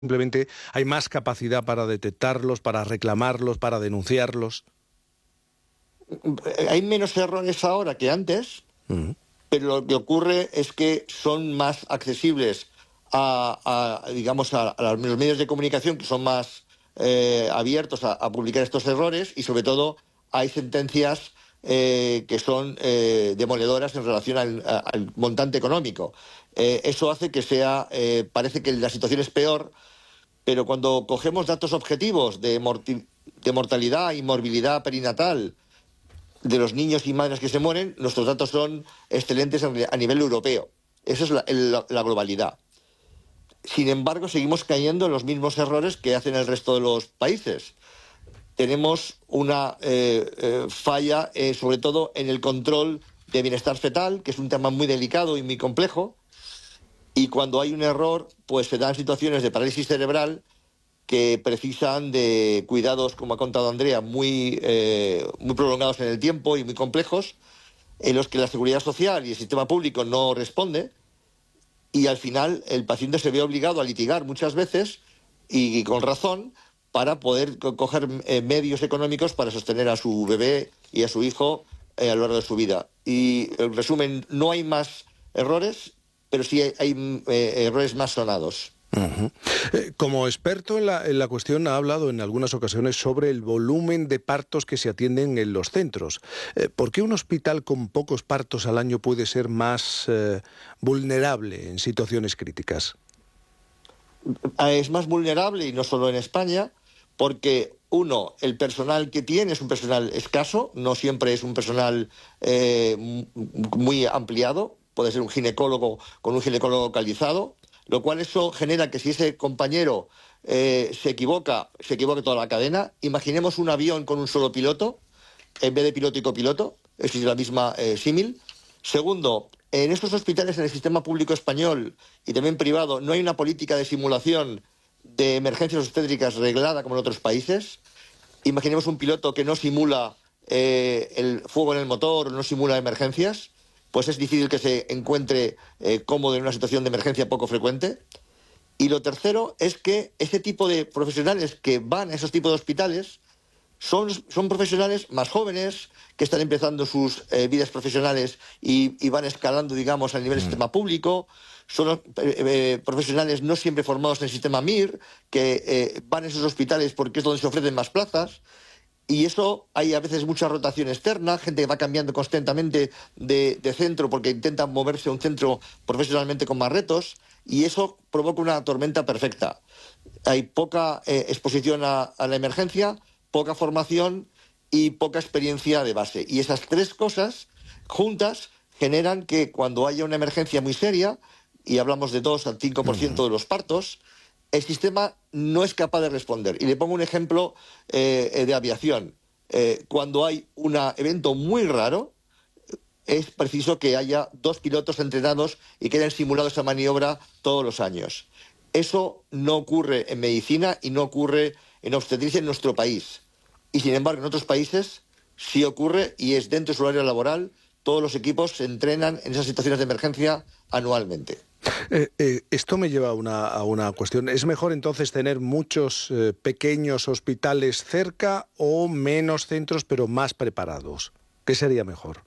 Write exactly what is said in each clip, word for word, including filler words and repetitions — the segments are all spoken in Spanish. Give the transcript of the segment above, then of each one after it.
simplemente hay más capacidad para detectarlos, para reclamarlos, para denunciarlos? Hay menos errores ahora que antes, uh-huh. pero lo que ocurre es que son más accesibles a, a digamos, a, a los medios de comunicación, que son más eh, abiertos a, a publicar estos errores, y sobre todo hay sentencias eh, que son eh, demoledoras en relación al, a, al montante económico. Eh, eso hace que sea, eh, parece que la situación es peor, pero cuando cogemos datos objetivos de, morti- de mortalidad y morbilidad perinatal de los niños y madres que se mueren, nuestros datos son excelentes a nivel europeo. Esa es la, la, la globalidad. Sin embargo, seguimos cayendo en los mismos errores que hacen el resto de los países. Tenemos una eh, eh, falla, eh, sobre todo en el control de bienestar fetal, que es un tema muy delicado y muy complejo, y cuando hay un error, pues se dan situaciones de parálisis cerebral que precisan de cuidados, como ha contado Andrea, muy, eh, muy prolongados en el tiempo y muy complejos, en los que la seguridad social y el sistema público no responde, y al final el paciente se ve obligado a litigar muchas veces, y, y con razón, para poder co- coger eh, medios económicos para sostener a su bebé y a su hijo eh, a lo largo de su vida. Y, en resumen, no hay más errores, pero sí hay, hay eh, errores más sonados. Uh-huh. Eh, como experto en la, en la cuestión, ha hablado en algunas ocasiones sobre el volumen de partos que se atienden en los centros. Eh, ¿Por qué un hospital con pocos partos al año puede ser más eh, vulnerable en situaciones críticas? Es más vulnerable, y no solo en España, porque, uno, el personal que tiene es un personal escaso, no siempre es un personal eh, muy ampliado, puede ser un ginecólogo con un ginecólogo localizado, lo cual eso genera que si ese compañero eh, se equivoca, se equivoca toda la cadena. Imaginemos un avión con un solo piloto, en vez de piloto y copiloto, es la misma eh, símil. Segundo, en estos hospitales, en el sistema público español y también privado, no hay una política de simulación de emergencias obstétricas reglada como en otros países. Imaginemos un piloto que no simula eh, el fuego en el motor, no simula emergencias, pues es difícil que se encuentre eh, cómodo en una situación de emergencia poco frecuente. Y lo tercero es que ese tipo de profesionales que van a esos tipos de hospitales son, son profesionales más jóvenes, que están empezando sus eh, vidas profesionales y, y van escalando, digamos, a nivel del sistema público. Son eh, eh, profesionales no siempre formados en el sistema M I R, que eh, van a esos hospitales porque es donde se ofrecen más plazas. Y eso, hay a veces mucha rotación externa, gente que va cambiando constantemente de, de centro porque intentan moverse a un centro profesionalmente con más retos, y eso provoca una tormenta perfecta. Hay poca eh, exposición a, a la emergencia, poca formación y poca experiencia de base. Y esas tres cosas juntas generan que cuando haya una emergencia muy seria, y hablamos de dos al cinco por ciento de los partos, el sistema no es capaz de responder. Y le pongo un ejemplo eh, de aviación. Eh, cuando hay un evento muy raro, es preciso que haya dos pilotos entrenados y que hayan simulado esa maniobra todos los años. Eso no ocurre en medicina y no ocurre en obstetricia en nuestro país. Y sin embargo, en otros países sí ocurre, y es dentro de su horario laboral. Todos los equipos se entrenan en esas situaciones de emergencia anualmente. Eh, eh, esto me lleva a una, a una cuestión. ¿Es mejor entonces tener muchos eh, pequeños hospitales cerca o menos centros pero más preparados? ¿Qué sería mejor?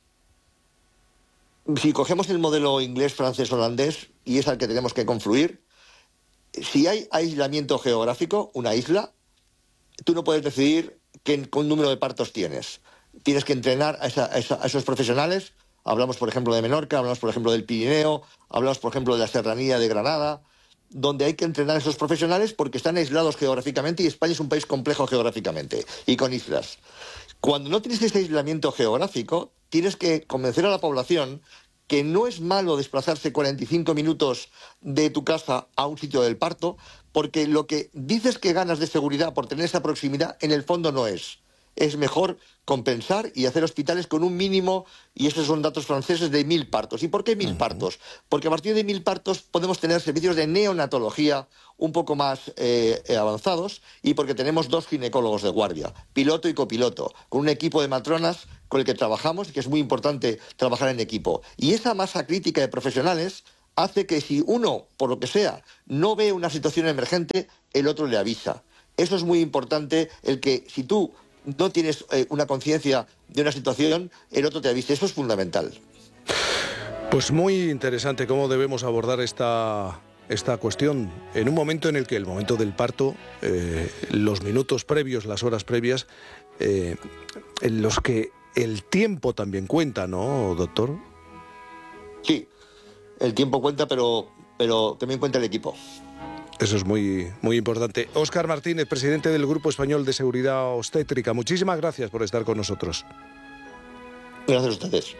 Si cogemos el modelo inglés, francés, holandés, y es al que tenemos que confluir, si hay aislamiento geográfico, una isla, tú no puedes decidir qué, qué número de partos tienes. Tienes que entrenar a, esa, a, esa, a esos profesionales. Hablamos, por ejemplo, de Menorca, hablamos, por ejemplo, del Pirineo, hablamos, por ejemplo, de la Serranía de Granada, donde hay que entrenar a esos profesionales porque están aislados geográficamente, y España es un país complejo geográficamente y con islas. Cuando no tienes ese aislamiento geográfico, tienes que convencer a la población que no es malo desplazarse cuarenta y cinco minutos de tu casa a un sitio del parto, porque lo que dices que ganas de seguridad por tener esa proximidad, en el fondo no es. Es mejor compensar y hacer hospitales con un mínimo, y estos son datos franceses, de mil partos. ¿Y por qué mil partos? Porque a partir de mil partos podemos tener servicios de neonatología un poco más eh, avanzados, y porque tenemos dos ginecólogos de guardia, piloto y copiloto, con un equipo de matronas con el que trabajamos, y que es muy importante trabajar en equipo. Y esa masa crítica de profesionales hace que si uno, por lo que sea, no ve una situación emergente, el otro le avisa. Eso es muy importante, el que si tú no tienes eh, una conciencia de una situación, el otro te avise. Eso es fundamental. Pues muy interesante cómo debemos abordar esta, esta cuestión en un momento en el que el momento del parto, eh, los minutos previos, las horas previas, eh, en los que el tiempo también cuenta, ¿no, doctor? Sí, el tiempo cuenta, pero, pero también cuenta el equipo. Eso es muy, muy importante. Óscar Martínez, presidente del Grupo Español de Seguridad Obstétrica, muchísimas gracias por estar con nosotros. Gracias a ustedes.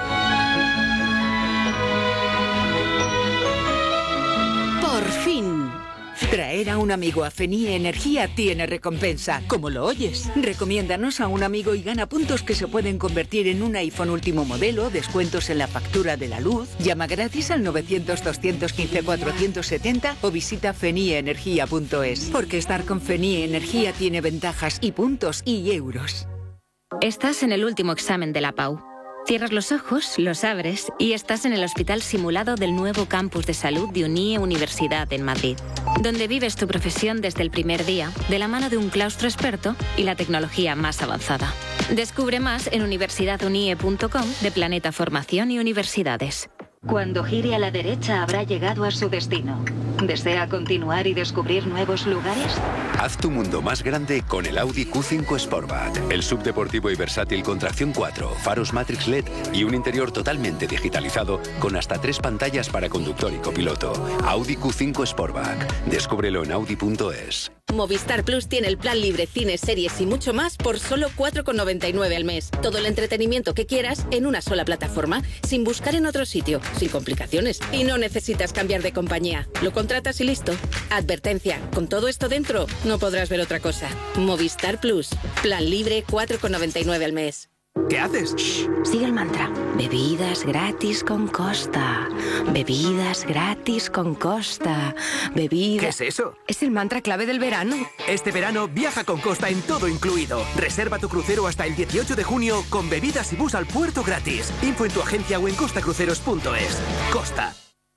Por fin. Traer a un amigo a Fenie Energía tiene recompensa, como lo oyes. Recomiéndanos a un amigo y gana puntos que se pueden convertir en un iPhone último modelo, descuentos en la factura de la luz, llama gratis al novecientos, doscientos quince, cuatrocientos setenta o visita fenie energía punto es. Porque estar con Fenie Energía tiene ventajas y puntos y euros. Estás en el último examen de la P A U. Cierras los ojos, los abres y estás en el hospital simulado del nuevo campus de salud de Unie Universidad en Madrid, donde vives tu profesión desde el primer día, de la mano de un claustro experto y la tecnología más avanzada. Descubre más en universidad unie punto com de Planeta Formación y Universidades. Cuando gire a la derecha habrá llegado a su destino. ¿Desea continuar y descubrir nuevos lugares? Haz tu mundo más grande con el Audi Q cinco Sportback. El subdeportivo y versátil con tracción cuatro, faros Matrix L E D y un interior totalmente digitalizado con hasta tres pantallas para conductor y copiloto. Audi Q cinco Sportback. Descúbrelo en audi punto es. Movistar Plus tiene el plan libre, cines, series y mucho más por solo cuatro con noventa y nueve al mes. Todo el entretenimiento que quieras en una sola plataforma, sin buscar en otro sitio, sin complicaciones. Y no necesitas cambiar de compañía. Lo contratas y listo. Advertencia, con todo esto dentro, no podrás ver otra cosa. Movistar Plus. Plan libre, cuatro con noventa y nueve al mes. ¿Qué haces? Shh, sigue el mantra. Bebidas gratis con Costa. Bebidas gratis con Costa. Bebidas... ¿Qué es eso? Es el mantra clave del verano. Este verano viaja con Costa en todo incluido. Reserva tu crucero hasta el dieciocho de junio con bebidas y bus al puerto gratis. Info en tu agencia o en costa cruceros punto es. Costa.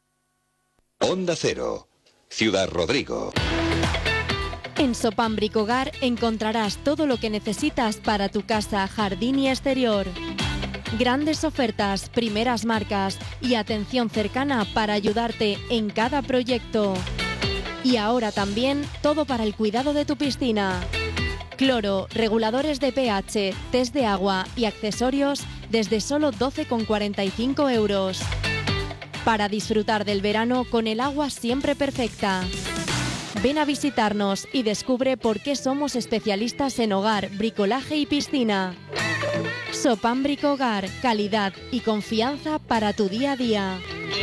Onda Cero. Ciudad Rodrigo. En Sopam Bricohogar encontrarás todo lo que necesitas para tu casa, jardín y exterior. Grandes ofertas, primeras marcas y atención cercana para ayudarte en cada proyecto. Y ahora también todo para el cuidado de tu piscina. Cloro, reguladores de pH, test de agua y accesorios desde solo doce con cuarenta y cinco euros. Para disfrutar del verano con el agua siempre perfecta. Ven a visitarnos y descubre por qué somos especialistas en hogar, bricolaje y piscina. Sopam Bricohogar, calidad y confianza para tu día a día.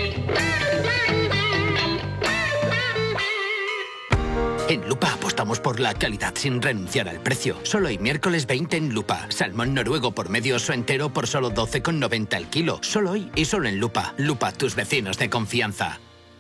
En Lupa apostamos por la calidad sin renunciar al precio. Solo hay miércoles veinte en Lupa. Salmón noruego por medio oso entero por solo doce con noventa el kilo. Solo hoy y solo en Lupa. Lupa, tus vecinos de confianza.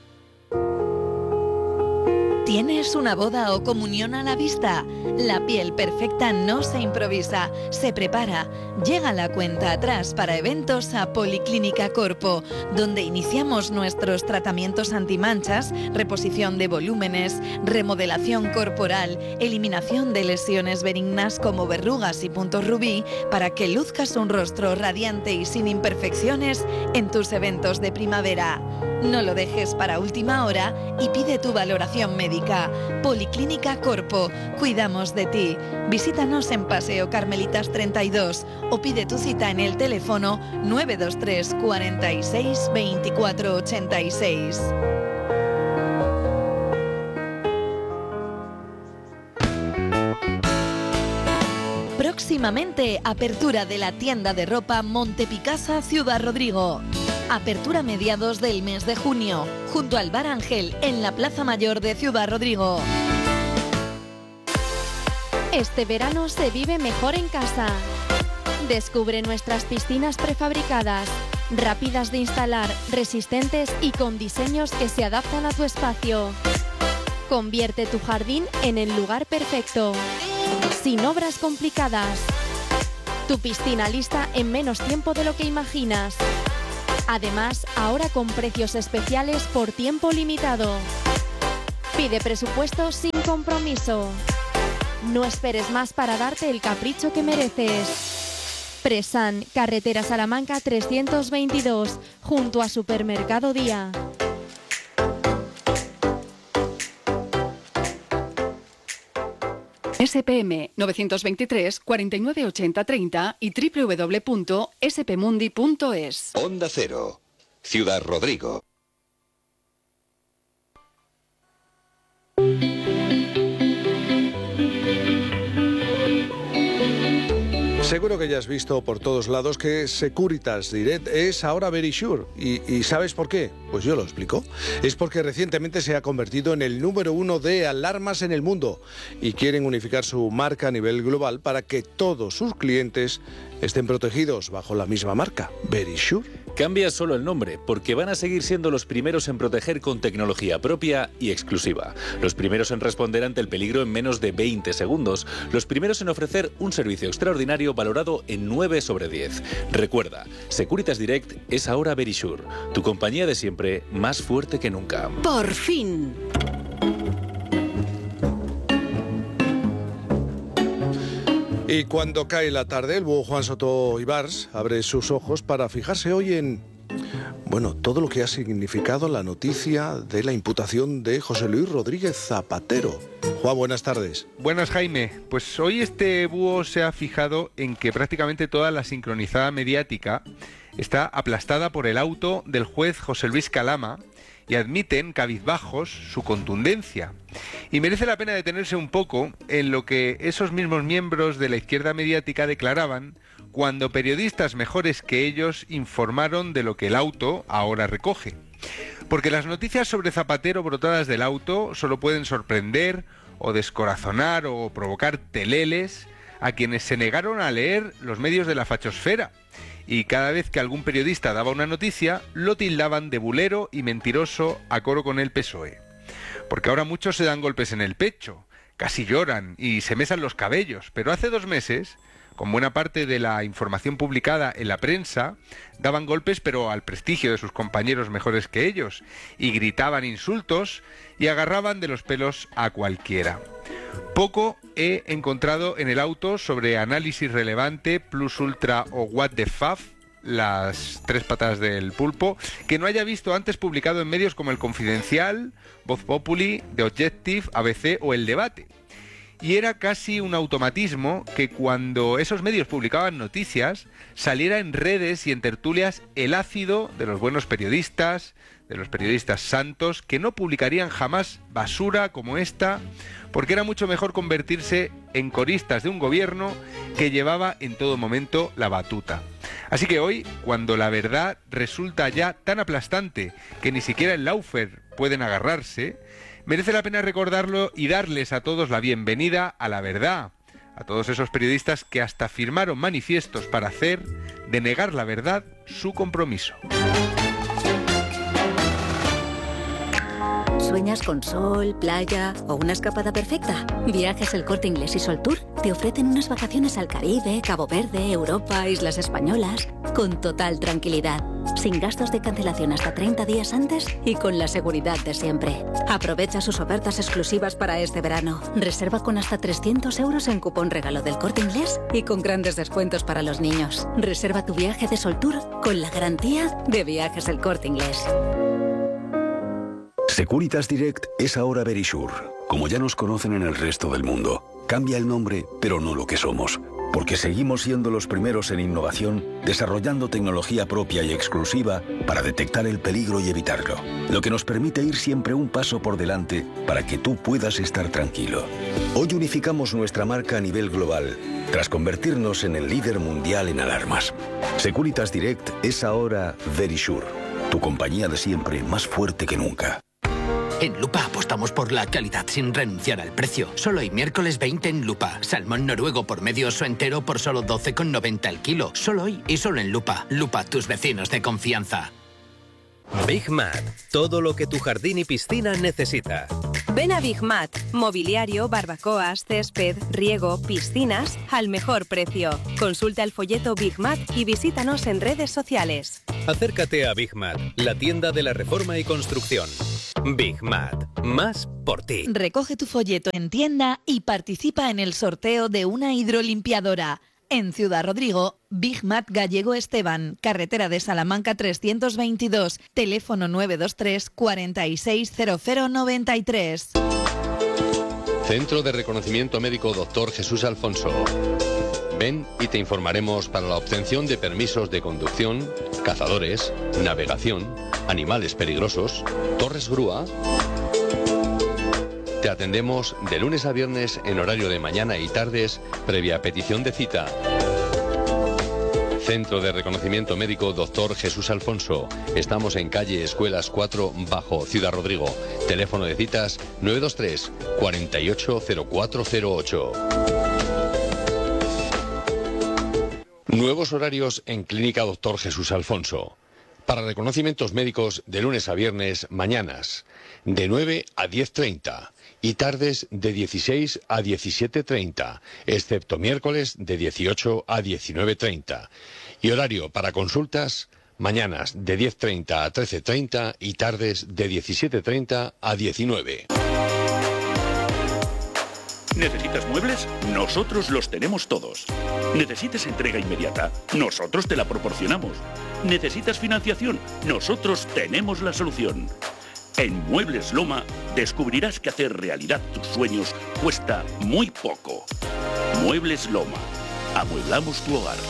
¿Tienes una boda o comunión a la vista? La piel perfecta no se improvisa, se prepara. Llega la cuenta atrás para eventos a Policlínica Corpo, donde iniciamos nuestros tratamientos antimanchas, reposición de volúmenes, remodelación corporal, eliminación de lesiones benignas como verrugas y puntos rubí, para que luzcas un rostro radiante y sin imperfecciones en tus eventos de primavera. No lo dejes para última hora y pide tu valoración médica. Policlínica Corpo, cuidamos de ti. Visítanos en Paseo Carmelitas treinta y dos o pide tu cita en el teléfono nueve dos tres, cuarenta y seis, veinticuatro ochenta y seis. Próximamente, apertura de la tienda de ropa Montepicasa Ciudad Rodrigo. Apertura mediados del mes de junio, junto al Bar Ángel, en la Plaza Mayor de Ciudad Rodrigo. Este verano se vive mejor en casa. Descubre nuestras piscinas prefabricadas, rápidas de instalar, resistentes y con diseños que se adaptan a tu espacio. Convierte tu jardín en el lugar perfecto, sin obras complicadas. Tu piscina lista en menos tiempo de lo que imaginas. Además, ahora con precios especiales por tiempo limitado. Pide presupuesto sin compromiso. No esperes más para darte el capricho que mereces. Presan, carretera Salamanca trescientos veintidós, junto a Supermercado Día. S P M novecientos veintitrés cuarenta y nueve ochenta treinta y doble u doble u doble u punto s p mundi punto es. Onda Cero, Ciudad Rodrigo. Seguro que ya has visto por todos lados que Securitas Direct es ahora Verisure. ¿Y, ¿Y sabes por qué? Pues yo lo explico. Es porque recientemente se ha convertido en el número uno de alarmas en el mundo y quieren unificar su marca a nivel global para que todos sus clientes estén protegidos bajo la misma marca, Verisure. Cambia solo el nombre, porque van a seguir siendo los primeros en proteger con tecnología propia y exclusiva. Los primeros en responder ante el peligro en menos de veinte segundos. Los primeros en ofrecer un servicio extraordinario valorado en nueve sobre diez. Recuerda, Securitas Direct es ahora Verisure, tu compañía de siempre más fuerte que nunca. ¡Por fin! Y cuando cae la tarde, el búho Juan Soto Ibars abre sus ojos para fijarse hoy en, bueno, todo lo que ha significado la noticia de la imputación de José Luis Rodríguez Zapatero. Juan, buenas tardes. Buenas, Jaime. Pues hoy este búho se ha fijado en que prácticamente toda la sincronizada mediática está aplastada por el auto del juez José Luis Calama, y admiten, cabizbajos, su contundencia. Y merece la pena detenerse un poco en lo que esos mismos miembros de la izquierda mediática declaraban cuando periodistas mejores que ellos informaron de lo que el auto ahora recoge. Porque las noticias sobre Zapatero brotadas del auto solo pueden sorprender o descorazonar o provocar teleles a quienes se negaron a leer los medios de la fachosfera. Y cada vez que algún periodista daba una noticia, lo tildaban de bulero y mentiroso a coro con el P S O E. Porque ahora muchos se dan golpes en el pecho, casi lloran y se mesan los cabellos, pero hace dos meses, con buena parte de la información publicada en la prensa, daban golpes pero al prestigio de sus compañeros mejores que ellos, y gritaban insultos y agarraban de los pelos a cualquiera. Poco he encontrado en el auto sobre análisis relevante, plus ultra o what the fuck, las tres patas del pulpo, que no haya visto antes publicado en medios como El Confidencial, Voz Populi, The Objective, A B C o El Debate. Y era casi un automatismo que cuando esos medios publicaban noticias, saliera en redes y en tertulias el ácido de los buenos periodistas, de los periodistas santos, que no publicarían jamás basura como esta, porque era mucho mejor convertirse en coristas de un gobierno que llevaba en todo momento la batuta. Así que hoy, cuando la verdad resulta ya tan aplastante que ni siquiera en Laufer pueden agarrarse, merece la pena recordarlo y darles a todos la bienvenida a la verdad, a todos esos periodistas que hasta firmaron manifiestos para hacer de negar la verdad su compromiso. ¿Sueñas con sol, playa o una escapada perfecta? Viajes El Corte Inglés y Sol Tour te ofrecen unas vacaciones al Caribe, Cabo Verde, Europa, Islas Españolas, con total tranquilidad, sin gastos de cancelación hasta treinta días antes y con la seguridad de siempre. Aprovecha sus ofertas exclusivas para este verano. Reserva con hasta trescientos euros en cupón regalo del Corte Inglés y con grandes descuentos para los niños. Reserva tu viaje de Sol Tour con la garantía de Viajes El Corte Inglés. Securitas Direct es ahora Verisure, como ya nos conocen en el resto del mundo. Cambia el nombre, pero no lo que somos, porque seguimos siendo los primeros en innovación, desarrollando tecnología propia y exclusiva para detectar el peligro y evitarlo, lo que nos permite ir siempre un paso por delante para que tú puedas estar tranquilo. Hoy unificamos nuestra marca a nivel global, tras convertirnos en el líder mundial en alarmas. Securitas Direct es ahora Verisure, tu compañía de siempre más fuerte que nunca. En Lupa apostamos por la calidad sin renunciar al precio. Solo hoy miércoles veinte en Lupa. Salmón noruego por medio oso entero por solo doce con noventa el kilo. Solo hoy y solo en Lupa. Lupa, tus vecinos de confianza. Big Mac. Todo lo que tu jardín y piscina necesita. Ven a Big Mat, mobiliario, barbacoas, césped, riego, piscinas, al mejor precio. Consulta el folleto Big Mat y visítanos en redes sociales. Acércate a Big Mat, la tienda de la reforma y construcción. Big Mat, más por ti. Recoge tu folleto en tienda y participa en el sorteo de una hidrolimpiadora. En Ciudad Rodrigo, Big Mat Gallego Esteban, carretera de Salamanca trescientos veintidós, teléfono nueve dos tres, cuarenta y seis, cero cero noventa y tres. Centro de Reconocimiento Médico Doctor Jesús Alfonso. Ven y te informaremos para la obtención de permisos de conducción, cazadores, navegación, animales peligrosos, torres grúa. Te atendemos de lunes a viernes en horario de mañana y tardes, previa petición de cita. Centro de Reconocimiento Médico Doctor Jesús Alfonso. Estamos en calle Escuelas cuatro, Bajo, Ciudad Rodrigo. Teléfono de citas nueve dos tres, cuarenta y ocho, cero cuatro cero ocho. Nuevos horarios en Clínica Doctor Jesús Alfonso. Para reconocimientos médicos de lunes a viernes, mañanas de nueve a diez treinta y tardes de dieciséis a diecisiete treinta, excepto miércoles de dieciocho a diecinueve treinta. Y horario para consultas, mañanas de diez treinta a trece treinta y tardes de diecisiete treinta a diecinueve. ¿Necesitas muebles? Nosotros los tenemos todos. ¿Necesitas entrega inmediata? Nosotros te la proporcionamos. ¿Necesitas financiación? Nosotros tenemos la solución. En Muebles Loma descubrirás que hacer realidad tus sueños cuesta muy poco. Muebles Loma. Amueblamos tu hogar.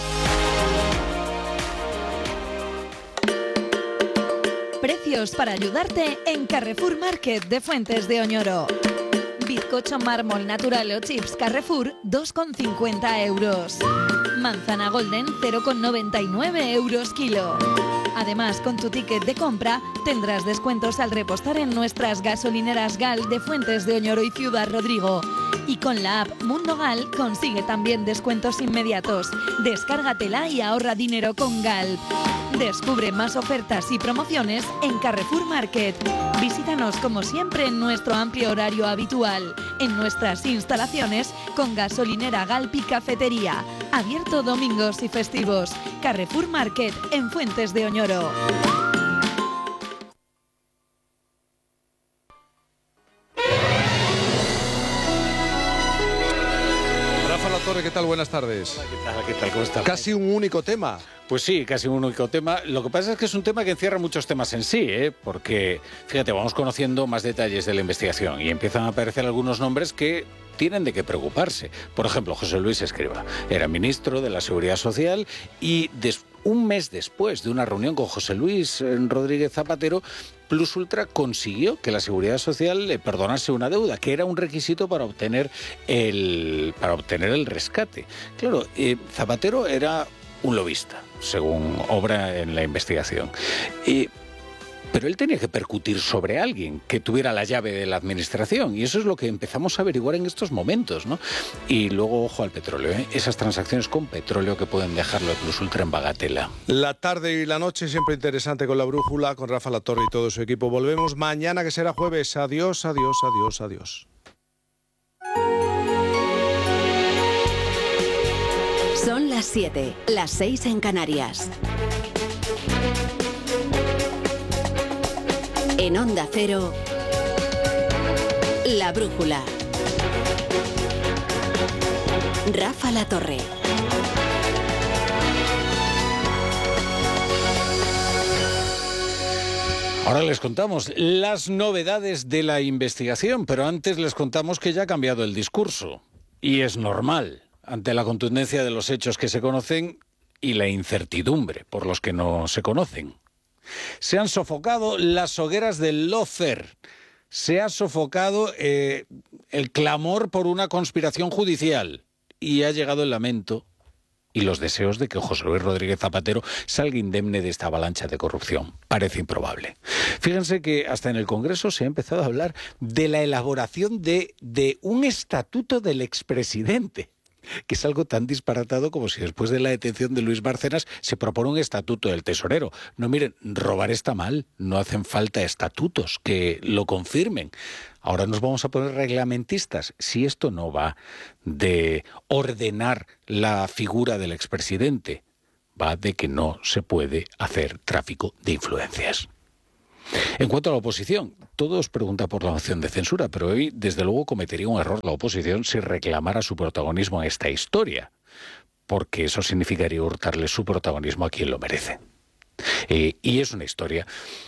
Precios para ayudarte en Carrefour Market de Fuentes de Oñoro. Bizcocho mármol natural o chips Carrefour, dos con cincuenta euros. Manzana golden, cero con noventa y nueve euros kilo. Además, con tu ticket de compra, tendrás descuentos al repostar en nuestras gasolineras Gal de Fuentes de Oñoro y Ciudad Rodrigo. Y con la app Mundo Gal consigue también descuentos inmediatos. Descárgatela y ahorra dinero con Gal. Descubre más ofertas y promociones en Carrefour Market. Visítanos como siempre en nuestro amplio horario habitual, en nuestras instalaciones con gasolinera Galp y cafetería. Abierto domingos y festivos. Carrefour Market en Fuentes de Oñoro. Rafa Latorre, ¿qué tal? Buenas tardes. Hola, ¿qué tal? ¿Qué tal? ¿Cómo estás? Casi un único tema. Pues sí, casi un único tema. Lo que pasa es que es un tema que encierra muchos temas en sí, ¿eh? Porque, fíjate, vamos conociendo más detalles de la investigación y empiezan a aparecer algunos nombres que tienen de qué preocuparse. Por ejemplo, José Luis Escrivá era ministro de la Seguridad Social y des- un mes después de una reunión con José Luis Rodríguez Zapatero, Plus Ultra consiguió que la Seguridad Social le perdonase una deuda, que era un requisito para obtener el, para obtener el rescate. Claro, eh, Zapatero era un lobista, según obra en la investigación. Y, pero él tenía que percutir sobre alguien que tuviera la llave de la administración, y eso es lo que empezamos a averiguar en estos momentos, ¿no? Y luego, ojo al petróleo, ¿eh? Esas transacciones con petróleo que pueden dejarlo de Plus Ultra en bagatela. La tarde y la noche siempre interesante con La Brújula, con Rafa Latorre y todo su equipo. Volvemos mañana, que será jueves. Adiós, adiós, adiós, adiós. Son las siete, las seis en Canarias. En Onda Cero, La Brújula. Rafa Latorre. Ahora les contamos las novedades de la investigación, pero antes les contamos que ya ha cambiado el discurso. Y es normal, ante la contundencia de los hechos que se conocen y la incertidumbre por los que no se conocen. Se han sofocado las hogueras del lawfare. Se ha sofocado eh, el clamor por una conspiración judicial. Y ha llegado el lamento y los deseos de que José Luis Rodríguez Zapatero salga indemne de esta avalancha de corrupción. Parece improbable. Fíjense que hasta en el Congreso se ha empezado a hablar de la elaboración de, de un estatuto del expresidente. que es algo tan disparatado como si después de la detención de Luis Bárcenas se propone un estatuto del tesorero. No, miren, robar está mal, no hacen falta estatutos que lo confirmen. Ahora nos vamos a poner reglamentistas. Si esto no va de ordenar la figura del expresidente, va de que no se puede hacer tráfico de influencias. En cuanto a la oposición, todos preguntan por la moción de censura, pero hoy, desde luego, cometería un error la oposición si reclamara su protagonismo en esta historia, porque eso significaría hurtarle su protagonismo a quien lo merece. Eh, y es una historia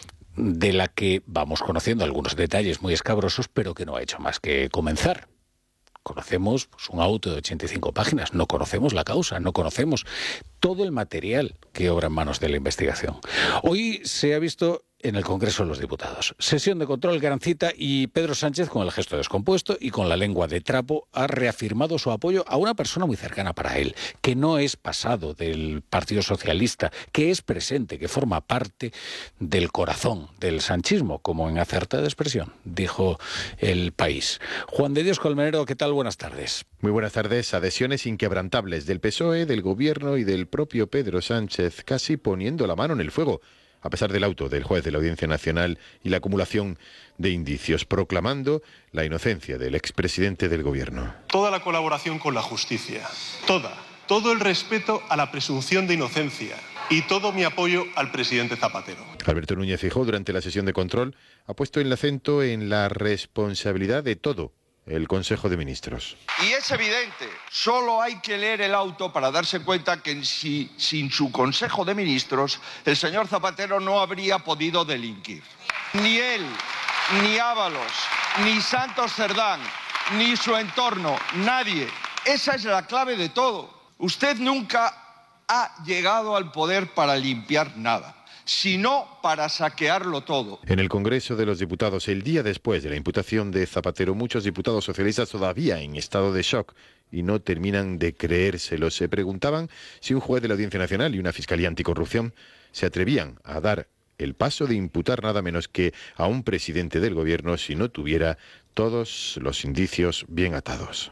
de la que vamos conociendo algunos detalles muy escabrosos, pero que no ha hecho más que comenzar. Conocemos pues, un auto de ochenta y cinco páginas, no conocemos la causa, no conocemos todo el material que obra en manos de la investigación. Hoy se ha visto en el Congreso de los Diputados. Sesión de control gran cita y Pedro Sánchez, con el gesto descompuesto y con la lengua de trapo, ha reafirmado su apoyo a una persona muy cercana para él, que no es pasado del Partido Socialista, que es presente, que forma parte del corazón del sanchismo, como en acertada expresión, dijo El País. Juan de Dios Colmenero, ¿qué tal? Buenas tardes. Muy buenas tardes. Adhesiones inquebrantables del P S O E, del Gobierno y del propio Pedro Sánchez, casi poniendo la mano en el fuego, a pesar del auto del juez de la Audiencia Nacional y la acumulación de indicios, proclamando la inocencia del expresidente del Gobierno. Toda la colaboración con la justicia, toda, todo el respeto a la presunción de inocencia y todo mi apoyo al presidente Zapatero. Alberto Núñez Feijóo, durante la sesión de control, ha puesto el acento en la responsabilidad de todo el Consejo de Ministros. Y es evidente, solo hay que leer el auto para darse cuenta que si, sin su Consejo de Ministros el señor Zapatero no habría podido delinquir. Ni él, ni Ábalos, ni Santos Cerdán, ni su entorno, nadie. Esa es la clave de todo. Usted nunca ha llegado al poder para limpiar nada, sino para saquearlo todo. En el Congreso de los Diputados, el día después de la imputación de Zapatero, muchos diputados socialistas todavía en estado de shock y no terminan de creérselo. Se preguntaban si un juez de la Audiencia Nacional y una Fiscalía Anticorrupción se atrevían a dar el paso de imputar nada menos que a un presidente del Gobierno si no tuviera todos los indicios bien atados.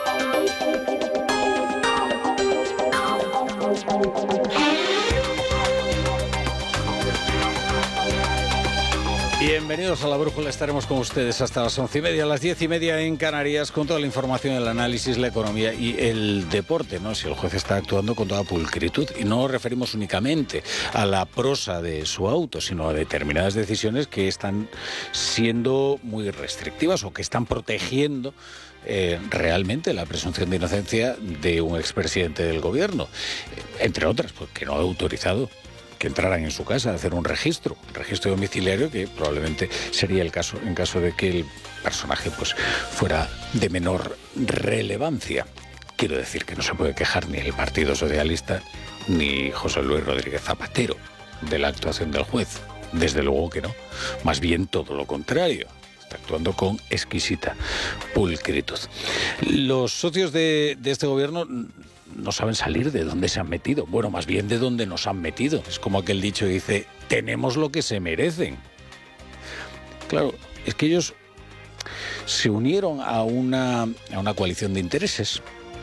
Bienvenidos a La Brújula, estaremos con ustedes hasta las once y media, a las diez y media en Canarias, con toda la información, el análisis, la economía y el deporte, ¿no? Si el juez está actuando con toda pulcritud, y no nos referimos únicamente a la prosa de su auto, sino a determinadas decisiones que están siendo muy restrictivas o que están protegiendo Eh, realmente la presunción de inocencia de un expresidente del Gobierno, entre otras, porque no ha autorizado que entraran en su casa a hacer un registro, un registro domiciliario que probablemente sería el caso en caso de que el personaje pues fuera de menor relevancia. Quiero decir que no se puede quejar ni el Partido Socialista ni José Luis Rodríguez Zapatero de la actuación del juez. Desde luego que no. Más bien todo lo contrario. Está actuando con exquisita pulcritud. Los socios de, de este gobierno no saben salir de dónde se han metido. Bueno, más bien de dónde nos han metido. Es como aquel dicho que dice, tenemos lo que se merecen. Claro, es que ellos se unieron a una, a una coalición de intereses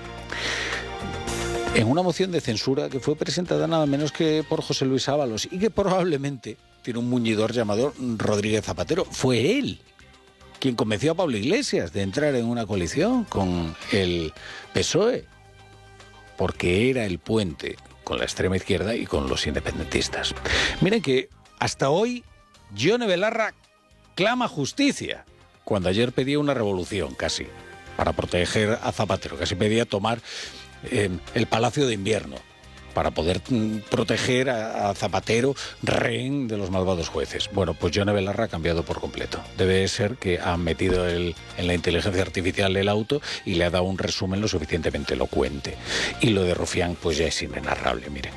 en una moción de censura que fue presentada nada menos que por José Luis Ábalos y que probablemente tiene un muñidor llamado Rodríguez Zapatero. Fue él quien convenció a Pablo Iglesias de entrar en una coalición con el P S O E, porque era el puente con la extrema izquierda y con los independentistas. Miren que hasta hoy Yone Belarra clama justicia, cuando ayer pedía una revolución casi, para proteger a Zapatero, casi pedía tomar eh, el Palacio de Invierno, para poder mm, proteger a, a Zapatero, rehén de los malvados jueces. Bueno, pues Yone Belarra ha cambiado por completo. Debe ser que han metido el, en la inteligencia artificial el auto y le ha dado un resumen lo suficientemente elocuente. Y lo de Rufián, pues ya es inenarrable, miren.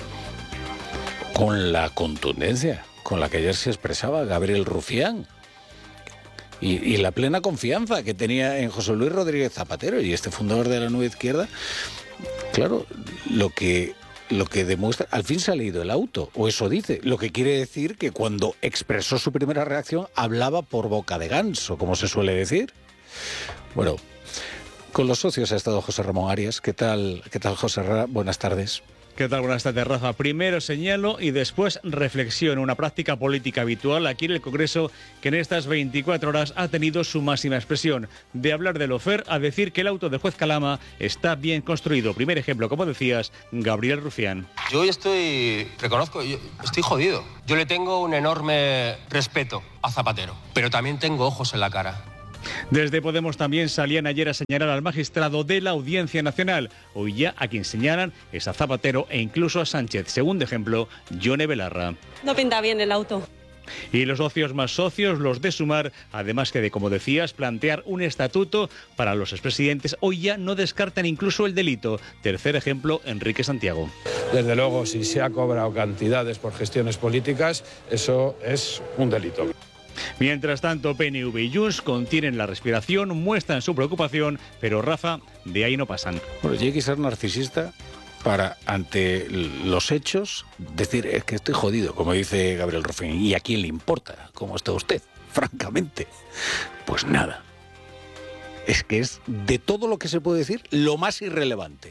Con la contundencia con la que ayer se expresaba Gabriel Rufián. Y, y la plena confianza que tenía en José Luis Rodríguez Zapatero y este fundador de la Nueva Izquierda. Claro, lo que... Lo que demuestra, al fin se ha leído el auto, o eso dice, lo que quiere decir que cuando expresó su primera reacción hablaba por boca de ganso, como se suele decir. Bueno, Con los socios ha estado José Ramón Arias. ¿Qué tal, qué tal José Ramón? Buenas tardes. ¿Qué tal? Buenas tardes, Rafa. Primero señalo y después reflexiono, una práctica política habitual aquí en el Congreso que en estas veinticuatro horas ha tenido su máxima expresión. De hablar del Lofer a decir que el auto del juez Calama está bien construido. Primer ejemplo, como decías, Gabriel Rufián. Yo hoy estoy, reconozco, yo estoy jodido. Yo le tengo un enorme respeto a Zapatero, pero también tengo ojos en la cara. Desde Podemos también salían ayer a señalar al magistrado de la Audiencia Nacional. Hoy ya a quien señalan es a Zapatero e incluso a Sánchez. Segundo ejemplo, Yone Belarra. No pinta bien el auto. Y los socios más socios, los de Sumar, además que de, como decías, plantear un estatuto para los expresidentes, hoy ya no descartan incluso el delito. Tercer ejemplo, Enrique Santiago. Desde luego, si se ha cobrado cantidades por gestiones políticas, eso es un delito. Mientras tanto, P N V y Junts contienen la respiración, muestran su preocupación, pero Rafa, de ahí no pasan. Bueno, yo hay que ser narcisista para, ante los hechos, decir, es que estoy jodido, como dice Gabriel Rufián. ¿Y a quién le importa cómo está usted? Francamente, pues nada. Es que es, de todo lo que se puede decir, lo más irrelevante.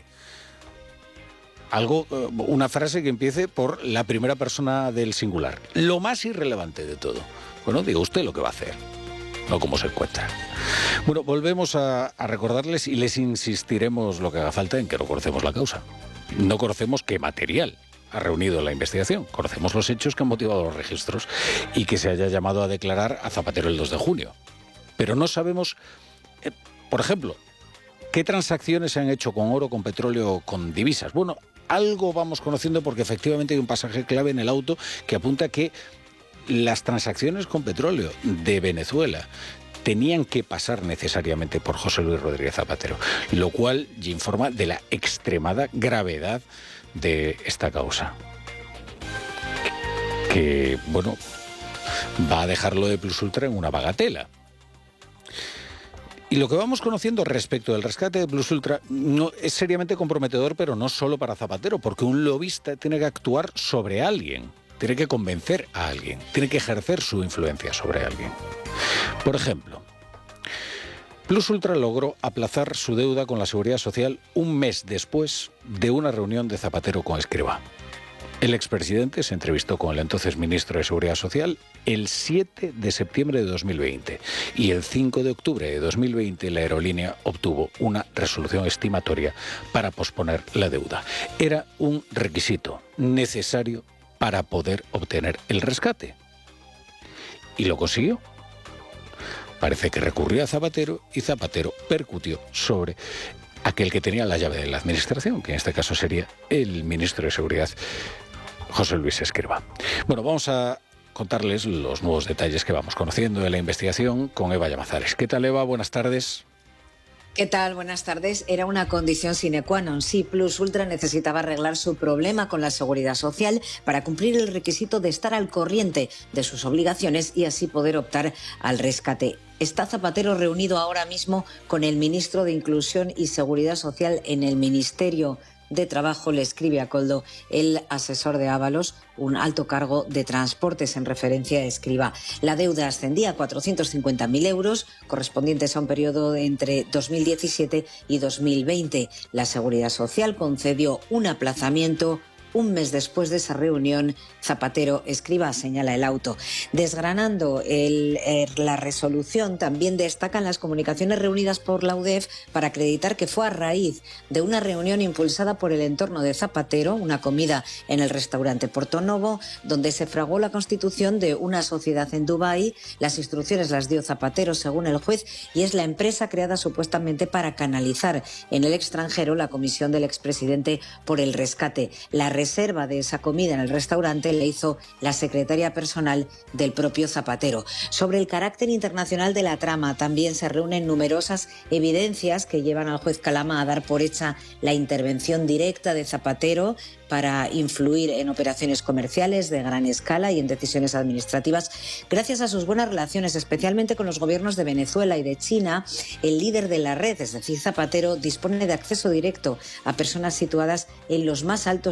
Algo, una frase que empiece por la primera persona del singular. Lo más irrelevante de todo. Bueno, diga usted lo que va a hacer, no cómo se encuentra. Bueno, volvemos a, a recordarles y les insistiremos lo que haga falta en que no conocemos la causa. No conocemos qué material ha reunido la investigación. Conocemos los hechos que han motivado los registros y que se haya llamado a declarar a Zapatero el dos de junio. Pero no sabemos, eh, por ejemplo, qué transacciones se han hecho con oro, con petróleo, con divisas. Bueno, algo vamos conociendo porque efectivamente hay un pasaje clave en el auto que apunta que las transacciones con petróleo de Venezuela tenían que pasar necesariamente por José Luis Rodríguez Zapatero, lo cual ya informa de la extremada gravedad de esta causa. Que, bueno, va a dejarlo de Plus Ultra en una bagatela. Y lo que vamos conociendo respecto del rescate de Plus Ultra no, es seriamente comprometedor, pero no solo para Zapatero, porque un lobista tiene que actuar sobre alguien. Tiene que convencer a alguien, tiene que ejercer su influencia sobre alguien. Por ejemplo, Plus Ultra logró aplazar su deuda con la Seguridad Social un mes después de una reunión de Zapatero con Escrivá. El expresidente se entrevistó con el entonces ministro de Seguridad Social el siete de septiembre de dos mil veinte y el cinco de octubre de dos mil veinte la aerolínea obtuvo una resolución estimatoria para posponer la deuda. Era un requisito necesario para poder obtener el rescate. Y lo consiguió. Parece que recurrió a Zapatero y Zapatero percutió sobre aquel que tenía la llave de la administración, que en este caso sería el ministro de Seguridad, José Luis Escrivá. Bueno, vamos a contarles los nuevos detalles que vamos conociendo de la investigación con Eva Llamazares. ¿Qué tal, Eva? Buenas tardes. ¿Qué tal? Buenas tardes. Era una condición sine qua non. Sí, Plus Ultra necesitaba arreglar su problema con la Seguridad Social para cumplir el requisito de estar al corriente de sus obligaciones y así poder optar al rescate. Está Zapatero reunido ahora mismo con el ministro de Inclusión y Seguridad Social en el Ministerio de Trabajo, le escribe a Coldo el asesor de Ábalos, un alto cargo de transportes en referencia a Escrivá. La deuda ascendía a cuatrocientos cincuenta mil euros, correspondientes a un periodo entre dos mil diecisiete y dos mil veinte. La Seguridad Social concedió un aplazamiento. Un mes después de esa reunión, Zapatero Escrivá, señala el auto. Desgranando el, eh, la resolución, también destacan las comunicaciones reunidas por la U D E F para acreditar que fue a raíz de una reunión impulsada por el entorno de Zapatero, una comida en el restaurante Portonovo, donde se fraguó la constitución de una sociedad en Dubái. Las instrucciones las dio Zapatero, según el juez, y es la empresa creada supuestamente para canalizar en el extranjero la comisión del expresidente por el rescate. La reserva de esa comida en el restaurante le hizo la secretaria personal del propio Zapatero. Sobre el carácter internacional de la trama también se reúnen numerosas evidencias que llevan al juez Calama a dar por hecha la intervención directa de Zapatero para influir en operaciones comerciales de gran escala y en decisiones administrativas. Gracias a sus buenas relaciones, especialmente con los gobiernos de Venezuela y de China, el líder de la red, es decir, Zapatero, dispone de acceso directo a personas situadas en los más altos niveles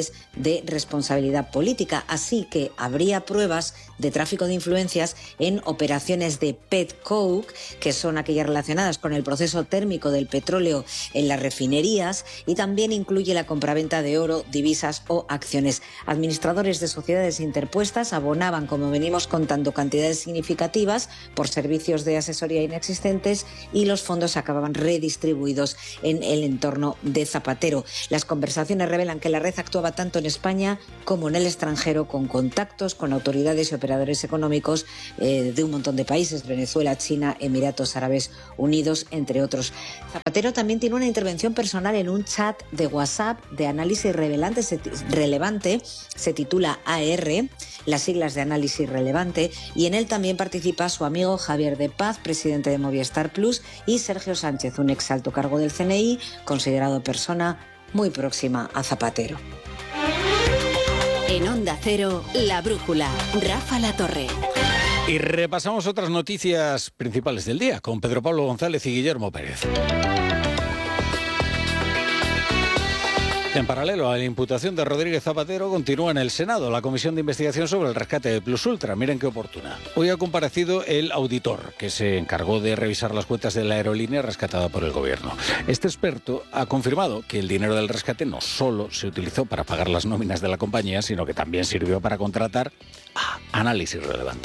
través de responsabilidad política. Así que habría pruebas de tráfico de influencias en operaciones de petcoke, que son aquellas relacionadas con el proceso térmico del petróleo en las refinerías, y también incluye la compraventa de oro, divisas o acciones. Administradores de sociedades interpuestas abonaban, como venimos contando, cantidades significativas por servicios de asesoría inexistentes y los fondos acababan redistribuidos en el entorno de Zapatero. Las conversaciones revelan que la red actuaba tanto en España como en el extranjero, con contactos con autoridades y operadores económicos eh, de un montón de países: Venezuela, China, Emiratos Árabes Unidos, entre otros. Zapatero también tiene una intervención personal en un chat de WhatsApp de análisis relevante, se, relevante, se titula A R, las siglas de análisis relevante, y en él también participa su amigo Javier de Paz, presidente de Movistar Plus, y Sergio Sánchez, un ex alto cargo del C N I, considerado persona muy próxima a Zapatero. En Onda Cero, La Brújula, Rafa La Torre. Y repasamos otras noticias principales del día con Pedro Pablo González y Guillermo Pérez. En paralelo a la imputación de Rodríguez Zapatero, continúa en el Senado la comisión de investigación sobre el rescate de Plus Ultra. Miren qué oportuna. Hoy ha comparecido el auditor que se encargó de revisar las cuentas de la aerolínea rescatada por el gobierno. Este experto ha confirmado que el dinero del rescate no solo se utilizó para pagar las nóminas de la compañía, sino que también sirvió para contratar a Análisis Relevante,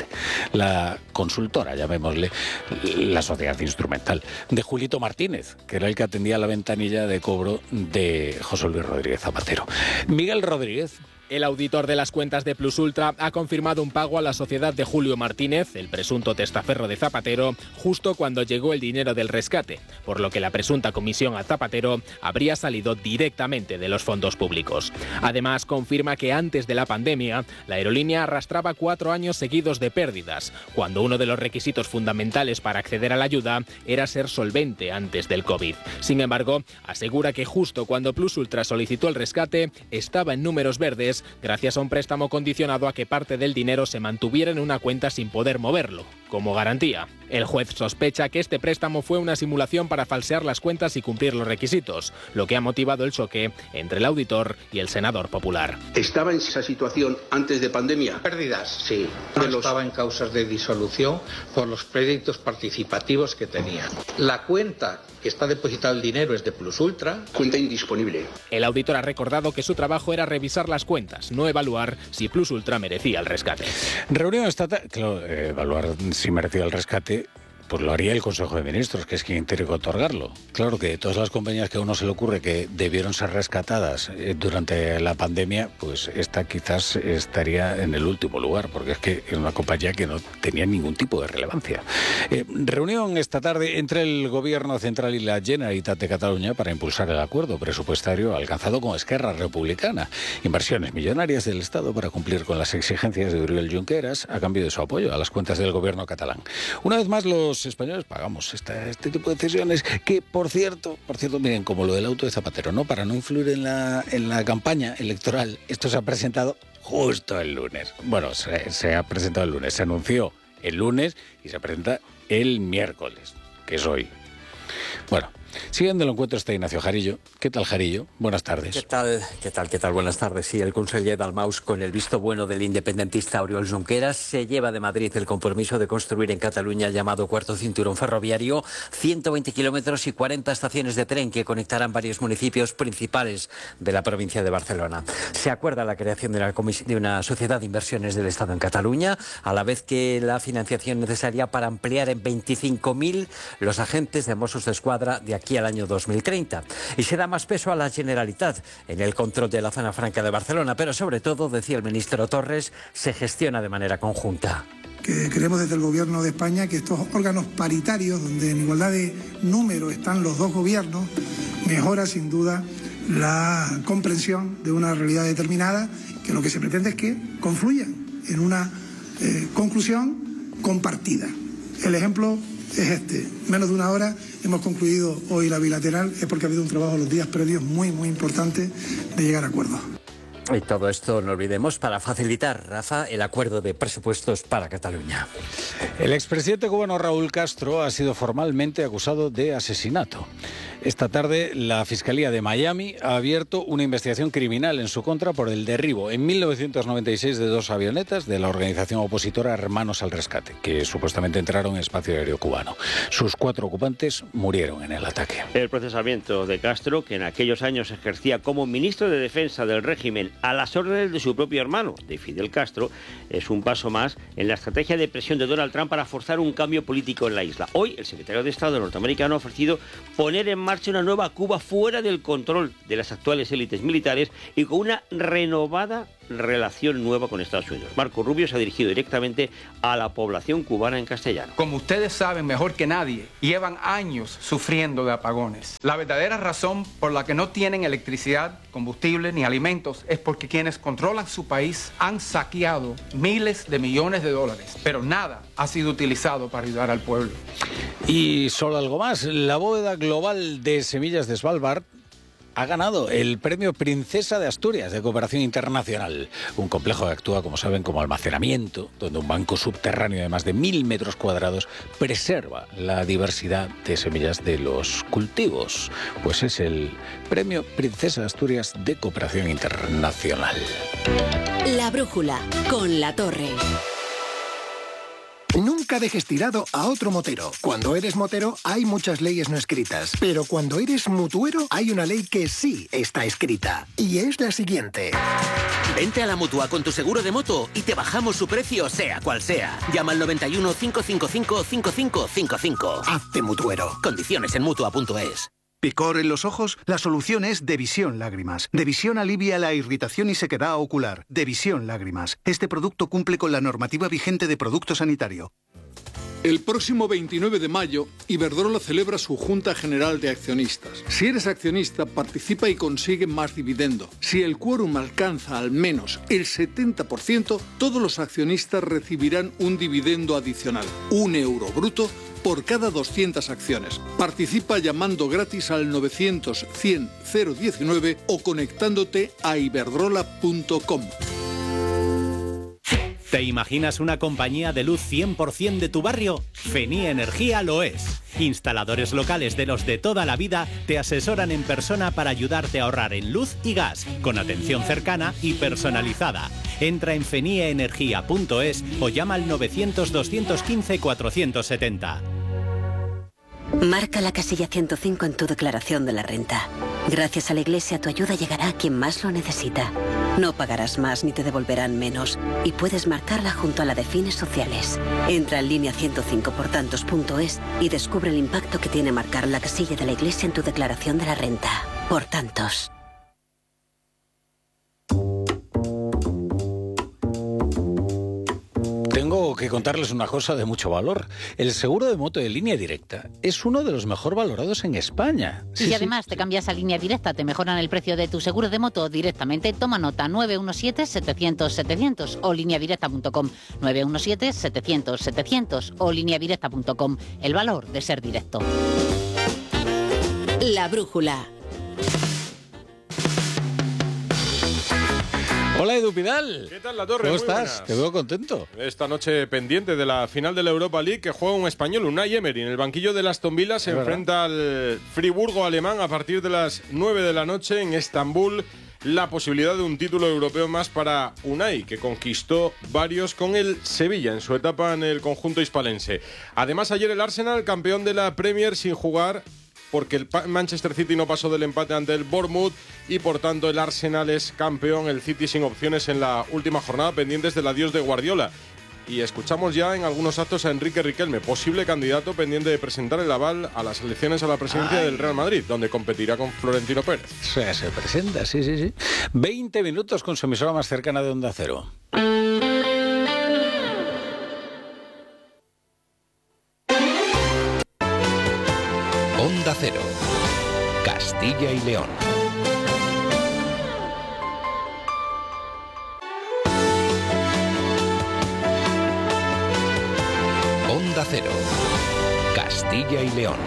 la consultora, llamémosle, la sociedad instrumental, de Julito Martínez, que era el que atendía la ventanilla de cobro de José Luis Rodríguez Zapatero. Miguel Rodríguez. El auditor de las cuentas de Plus Ultra ha confirmado un pago a la sociedad de Julio Martínez, el presunto testaferro de Zapatero, justo cuando llegó el dinero del rescate, por lo que la presunta comisión a Zapatero habría salido directamente de los fondos públicos. Además, confirma que antes de la pandemia, la aerolínea arrastraba cuatro años seguidos de pérdidas, cuando uno de los requisitos fundamentales para acceder a la ayuda era ser solvente antes del COVID. Sin embargo, asegura que justo cuando Plus Ultra solicitó el rescate, estaba en números verdes, gracias a un préstamo condicionado a que parte del dinero se mantuviera en una cuenta sin poder moverlo, como garantía. El juez sospecha que este préstamo fue una simulación para falsear las cuentas y cumplir los requisitos, lo que ha motivado el choque entre el auditor y el senador popular. ¿Estaba en esa situación antes de pandemia? Pérdidas, sí. No los... Estaba en causas de disolución por los créditos participativos que tenía. La cuenta que está depositado el dinero es de Plus Ultra. Cuenta indisponible. El auditor ha recordado que su trabajo era revisar las cuentas, no evaluar si Plus Ultra merecía el rescate. Reunión estatal, claro, eh, evaluar si merecía el rescate, pues lo haría el Consejo de Ministros, que es quien tiene que otorgarlo. Claro que de todas las compañías que a uno se le ocurre que debieron ser rescatadas eh, durante la pandemia, pues esta quizás estaría en el último lugar, porque es que es una compañía que no tenía ningún tipo de relevancia. Eh, reunión esta tarde entre el Gobierno Central y la Generalitat de Cataluña para impulsar el acuerdo presupuestario alcanzado con Esquerra Republicana. Inversiones millonarias del Estado para cumplir con las exigencias de Oriol Junqueras a cambio de su apoyo a las cuentas del Gobierno catalán. Una vez más, los españoles pagamos esta, este tipo de decisiones que, por cierto, por cierto, miren, como lo del auto de Zapatero, ¿no? Para no influir en la, en la campaña electoral, esto se ha presentado justo el lunes. Bueno, se, se ha presentado el lunes, se anunció el lunes y se presenta el miércoles, que es hoy. Bueno, siguiendo el encuentro está Ignacio Jarillo. ¿Qué tal, Jarillo? Buenas tardes. ¿Qué tal? ¿Qué tal? ¿Qué tal? Buenas tardes. Sí, el conseller Dalmaus, con el visto bueno del independentista Oriol Junqueras, se lleva de Madrid el compromiso de construir en Cataluña el llamado cuarto cinturón ferroviario, ciento veinte kilómetros y cuarenta estaciones de tren que conectarán varios municipios principales de la provincia de Barcelona. Se acuerda la creación de una, de una sociedad de inversiones del Estado en Cataluña, a la vez que la financiación necesaria para ampliar en veinticinco mil los agentes de Mossos d'Esquadra de aquí al año dos mil treinta. Y se da más peso a la Generalitat en el control de la zona franca de Barcelona, pero sobre todo, decía el ministro Torres, se gestiona de manera conjunta. Que queremos desde el Gobierno de España que estos órganos paritarios, donde en igualdad de número están los dos gobiernos, mejora sin duda la comprensión de una realidad determinada, que lo que se pretende es que confluyan en una eh, conclusión compartida. El ejemplo es este. Menos de una hora hemos concluido hoy la bilateral, es porque ha habido un trabajo los días previos muy, muy importante de llegar a acuerdos. Y todo esto, no olvidemos, para facilitar, Rafa, el acuerdo de presupuestos para Cataluña. El expresidente cubano Raúl Castro ha sido formalmente acusado de asesinato. Esta tarde la Fiscalía de Miami ha abierto una investigación criminal en su contra por el derribo en mil novecientos noventa y seis de dos avionetas de la organización opositora Hermanos al Rescate, que supuestamente entraron en espacio aéreo cubano. Sus cuatro ocupantes murieron en el ataque. El procesamiento de Castro, que en aquellos años ejercía como ministro de Defensa del régimen a las órdenes de su propio hermano, de Fidel Castro, es un paso más en la estrategia de presión de Donald Trump para forzar un cambio político en la isla. Hoy, el secretario de Estado norteamericano ha ofrecido poner en marcha una nueva Cuba fuera del control de las actuales élites militares y con una renovada relación nueva con Estados Unidos. Marco Rubio se ha dirigido directamente a la población cubana en castellano. Como ustedes saben mejor que nadie, llevan años sufriendo de apagones. La verdadera razón por la que no tienen electricidad, combustible ni alimentos es porque quienes controlan su país han saqueado miles de millones de dólares, pero nada ha sido utilizado para ayudar al pueblo. Y solo algo más, la bóveda global de semillas de Svalbard ha ganado el premio Princesa de Asturias de Cooperación Internacional. Un complejo que actúa, como saben, como almacenamiento, donde un banco subterráneo de más de mil metros cuadrados preserva la diversidad de semillas de los cultivos. Pues es el premio Princesa de Asturias de Cooperación Internacional. La brújula, con La Torre. Nunca dejes tirado a otro motero. Cuando eres motero hay muchas leyes no escritas, pero cuando eres mutuero hay una ley que sí está escrita, y es la siguiente. Vente a la Mutua con tu seguro de moto y te bajamos su precio sea cual sea. Llama al noventa y uno, cinco cinco cinco, cinco cinco cinco cinco. Hazte mutuero. Condiciones en mutua punto es. ¿Picor en los ojos? La solución es Devisión Lágrimas. Devisión alivia la irritación y sequedad ocular. Devisión Lágrimas. Este producto cumple con la normativa vigente de producto sanitario. El próximo veintinueve de mayo, Iberdrola celebra su Junta General de Accionistas. Si eres accionista, participa y consigue más dividendo. Si el quórum alcanza al menos el setenta por ciento, todos los accionistas recibirán un dividendo adicional, un euro bruto, por cada doscientas acciones. Participa llamando gratis al novecientos, cien, cero diecinueve o conectándote a iberdrola punto com. ¿Te imaginas una compañía de luz cien por ciento de tu barrio? Fenía Energía lo es. Instaladores locales de los de toda la vida te asesoran en persona para ayudarte a ahorrar en luz y gas, con atención cercana y personalizada. Entra en fenia energía punto es o llama al novecientos, doscientos quince, cuatrocientos setenta. Marca la casilla ciento cinco en tu declaración de la renta. Gracias a la Iglesia tu ayuda llegará a quien más lo necesita. No pagarás más ni te devolverán menos y puedes marcarla junto a la de fines sociales. Entra en línea ciento cinco por tantos punto es y descubre el impacto que tiene marcar la casilla de la Iglesia en tu declaración de la renta. Por tantos. Tengo que contarles una cosa de mucho valor. El seguro de moto de Línea Directa es uno de los mejor valorados en España. Y sí, si además sí. te cambias a Línea Directa, te mejoran el precio de tu seguro de moto directamente. Toma nota: nueve uno siete, setecientos, setecientos o línea directa punto com. nueve uno siete, setecientos, setecientos o línea directa punto com. El valor de ser directo. La brújula. Hola, Edu Pidal. ¿Qué tal, La Torre? ¿Cómo Muy estás? buenas. Te veo contento. Esta noche pendiente de la final de la Europa League que juega un español, Unai Emery. En el banquillo del Aston Villa se enfrenta al Friburgo alemán a partir de las nueve de la noche en Estambul. La posibilidad de un título europeo más para Unai, que conquistó varios con el Sevilla en su etapa en el conjunto hispalense. Además, ayer el Arsenal, campeón de la Premier sin jugar, porque el Manchester City no pasó del empate ante el Bournemouth y por tanto el Arsenal es campeón, el City sin opciones en la última jornada, pendientes del adiós de Guardiola. Y escuchamos ya en algunos actos a Enrique Riquelme, posible candidato pendiente de presentar el aval a las elecciones a la presidencia Ay. del Real Madrid, donde competirá con Florentino Pérez. O sea, se presenta, sí, sí, sí. veinte minutos con su emisora más cercana de Onda Cero. Onda Cero, Castilla y León. Onda Cero, Castilla y León.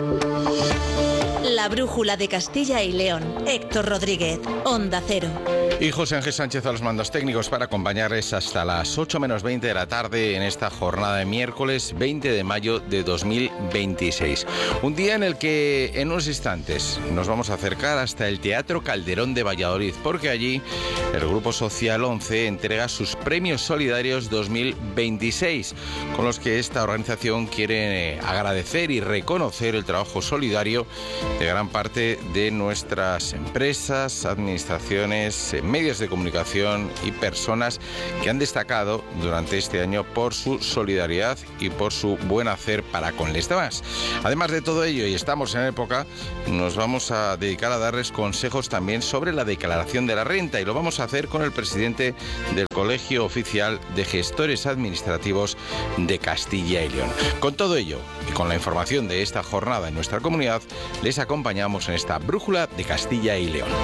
La brújula de Castilla y León. Héctor Rodríguez, Onda Cero. Y José Ángel Sánchez a los mandos técnicos para acompañarles hasta las ocho menos veinte de la tarde en esta jornada de miércoles veinte de mayo de dos mil veintiséis. Un día en el que en unos instantes nos vamos a acercar hasta el Teatro Calderón de Valladolid, porque allí el Grupo Social once entrega sus premios solidarios dos mil veintiséis, con los que esta organización quiere agradecer y reconocer el trabajo solidario de gran parte de nuestras empresas, administraciones, medios de comunicación y personas que han destacado durante este año por su solidaridad y por su buen hacer para con los demás. Además de todo ello, y estamos en época, nos vamos a dedicar a darles consejos también sobre la declaración de la renta, y lo vamos a hacer con el presidente del Colegio Oficial de Gestores Administrativos de Castilla y León. Con todo ello y con la información de esta jornada en nuestra comunidad, les acompañamos en esta brújula de Castilla y León.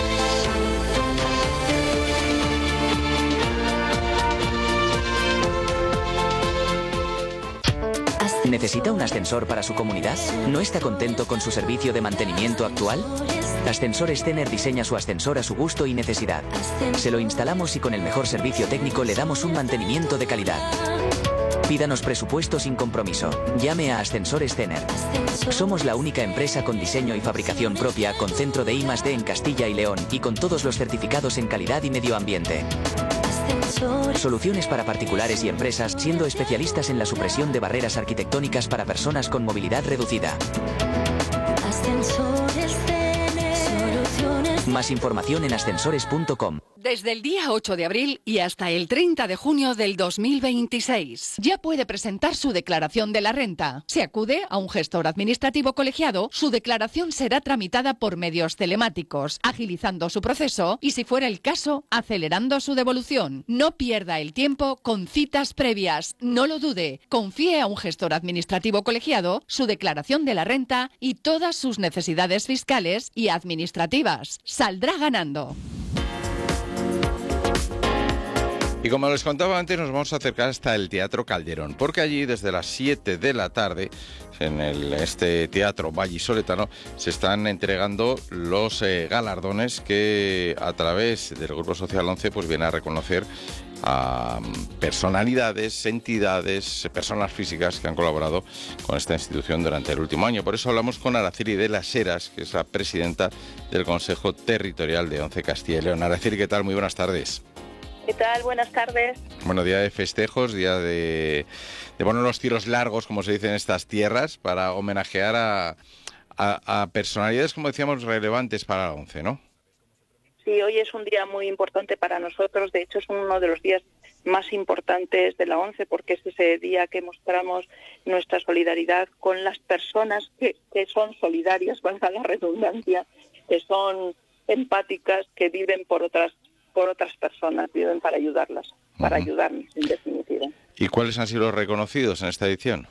¿Necesita un ascensor para su comunidad? ¿No está contento con su servicio de mantenimiento actual? Ascensores Tener diseña su ascensor a su gusto y necesidad. Se lo instalamos y con el mejor servicio técnico le damos un mantenimiento de calidad. Pídanos presupuesto sin compromiso. Llame a Ascensores Tener. Somos la única empresa con diseño y fabricación propia, con centro de I más D en Castilla y León y con todos los certificados en calidad y medio ambiente. Soluciones para particulares y empresas, siendo especialistas en la supresión de barreras arquitectónicas para personas con movilidad reducida. Más información en ascensores punto com. Desde el día ocho de abril y hasta el treinta de junio del dos mil veintiséis, ya puede presentar su declaración de la renta. Si acude a un gestor administrativo colegiado, su declaración será tramitada por medios telemáticos, agilizando su proceso y, si fuera el caso, acelerando su devolución. No pierda el tiempo con citas previas. No lo dude. Confíe a un gestor administrativo colegiado su declaración de la renta y todas sus necesidades fiscales y administrativas. Saldrá ganando. Y como les contaba antes, nos vamos a acercar hasta el Teatro Calderón, porque allí desde las siete de la tarde, en el, este teatro vallisoletano, se están entregando los eh, galardones que a través del Grupo Social once pues viene a reconocer a personalidades, entidades, personas físicas que han colaborado con esta institución durante el último año. Por eso hablamos con Araceli de las Heras, que es la presidenta del Consejo Territorial de ONCE Castilla y León. Araceli, ¿qué tal? Muy buenas tardes. ¿Qué tal? Buenas tardes. Bueno, día de festejos, día de, de poner los tiros largos, como se dice en estas tierras, para homenajear a, a, a personalidades, como decíamos, relevantes para la ONCE, ¿no? Sí, hoy es un día muy importante para nosotros. De hecho, es uno de los días más importantes de la ONCE, porque es ese día que mostramos nuestra solidaridad con las personas que, que son solidarias, valga la redundancia, que son empáticas, que viven por otras por otras personas, viven para ayudarlas, para uh-huh. ayudarnos, en definitiva. ¿Y cuáles han sido los reconocidos en esta edición?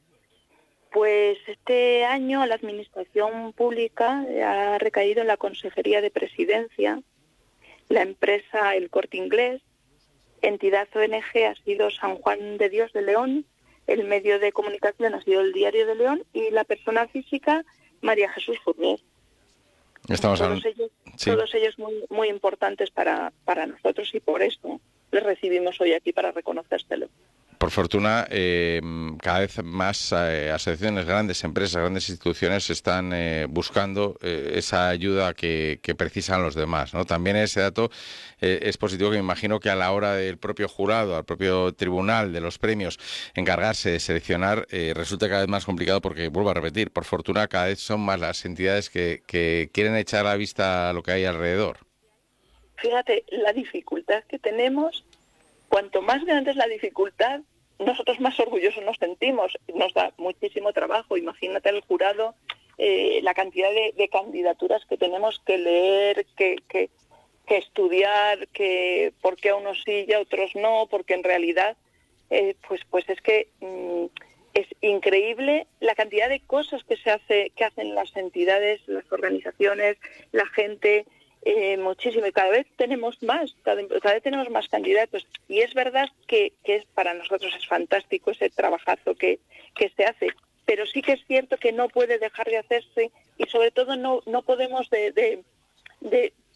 Pues este año la Administración Pública ha recaído en la Consejería de Presidencia, la empresa El Corte Inglés, entidad O N G ha sido San Juan de Dios de León, el medio de comunicación ha sido el Diario de León y la persona física María Jesús Fournier. Estamos todos hablando... ellos, sí. todos ellos muy, muy importantes para, para nosotros y por eso les recibimos hoy aquí para reconocérselo. Por fortuna, eh, cada vez más eh, asociaciones, grandes empresas, grandes instituciones están eh, buscando eh, esa ayuda que, que precisan los demás, ¿no? También ese dato eh, es positivo, que me imagino que a la hora del propio jurado, al propio tribunal de los premios, encargarse de seleccionar, eh, resulta cada vez más complicado porque, vuelvo a repetir, por fortuna cada vez son más las entidades que, que quieren echar a la vista lo que hay alrededor. Fíjate, la dificultad que tenemos... Cuanto más grande es la dificultad, nosotros más orgullosos nos sentimos. Nos da muchísimo trabajo. Imagínate el jurado, eh, la cantidad de, de candidaturas que tenemos que leer, que, que, que estudiar, que por qué a unos sí y a otros no, porque en realidad, eh, pues, pues es que mm, es increíble la cantidad de cosas que se hace, que hacen las entidades, las organizaciones, la gente. Eh, muchísimo, y cada vez tenemos más, cada, cada vez tenemos más candidatos, y es verdad que, que es, para nosotros es fantástico ese trabajazo que, que se hace, pero sí que es cierto que no puede dejar de hacerse, y sobre todo no, no podemos de, de, de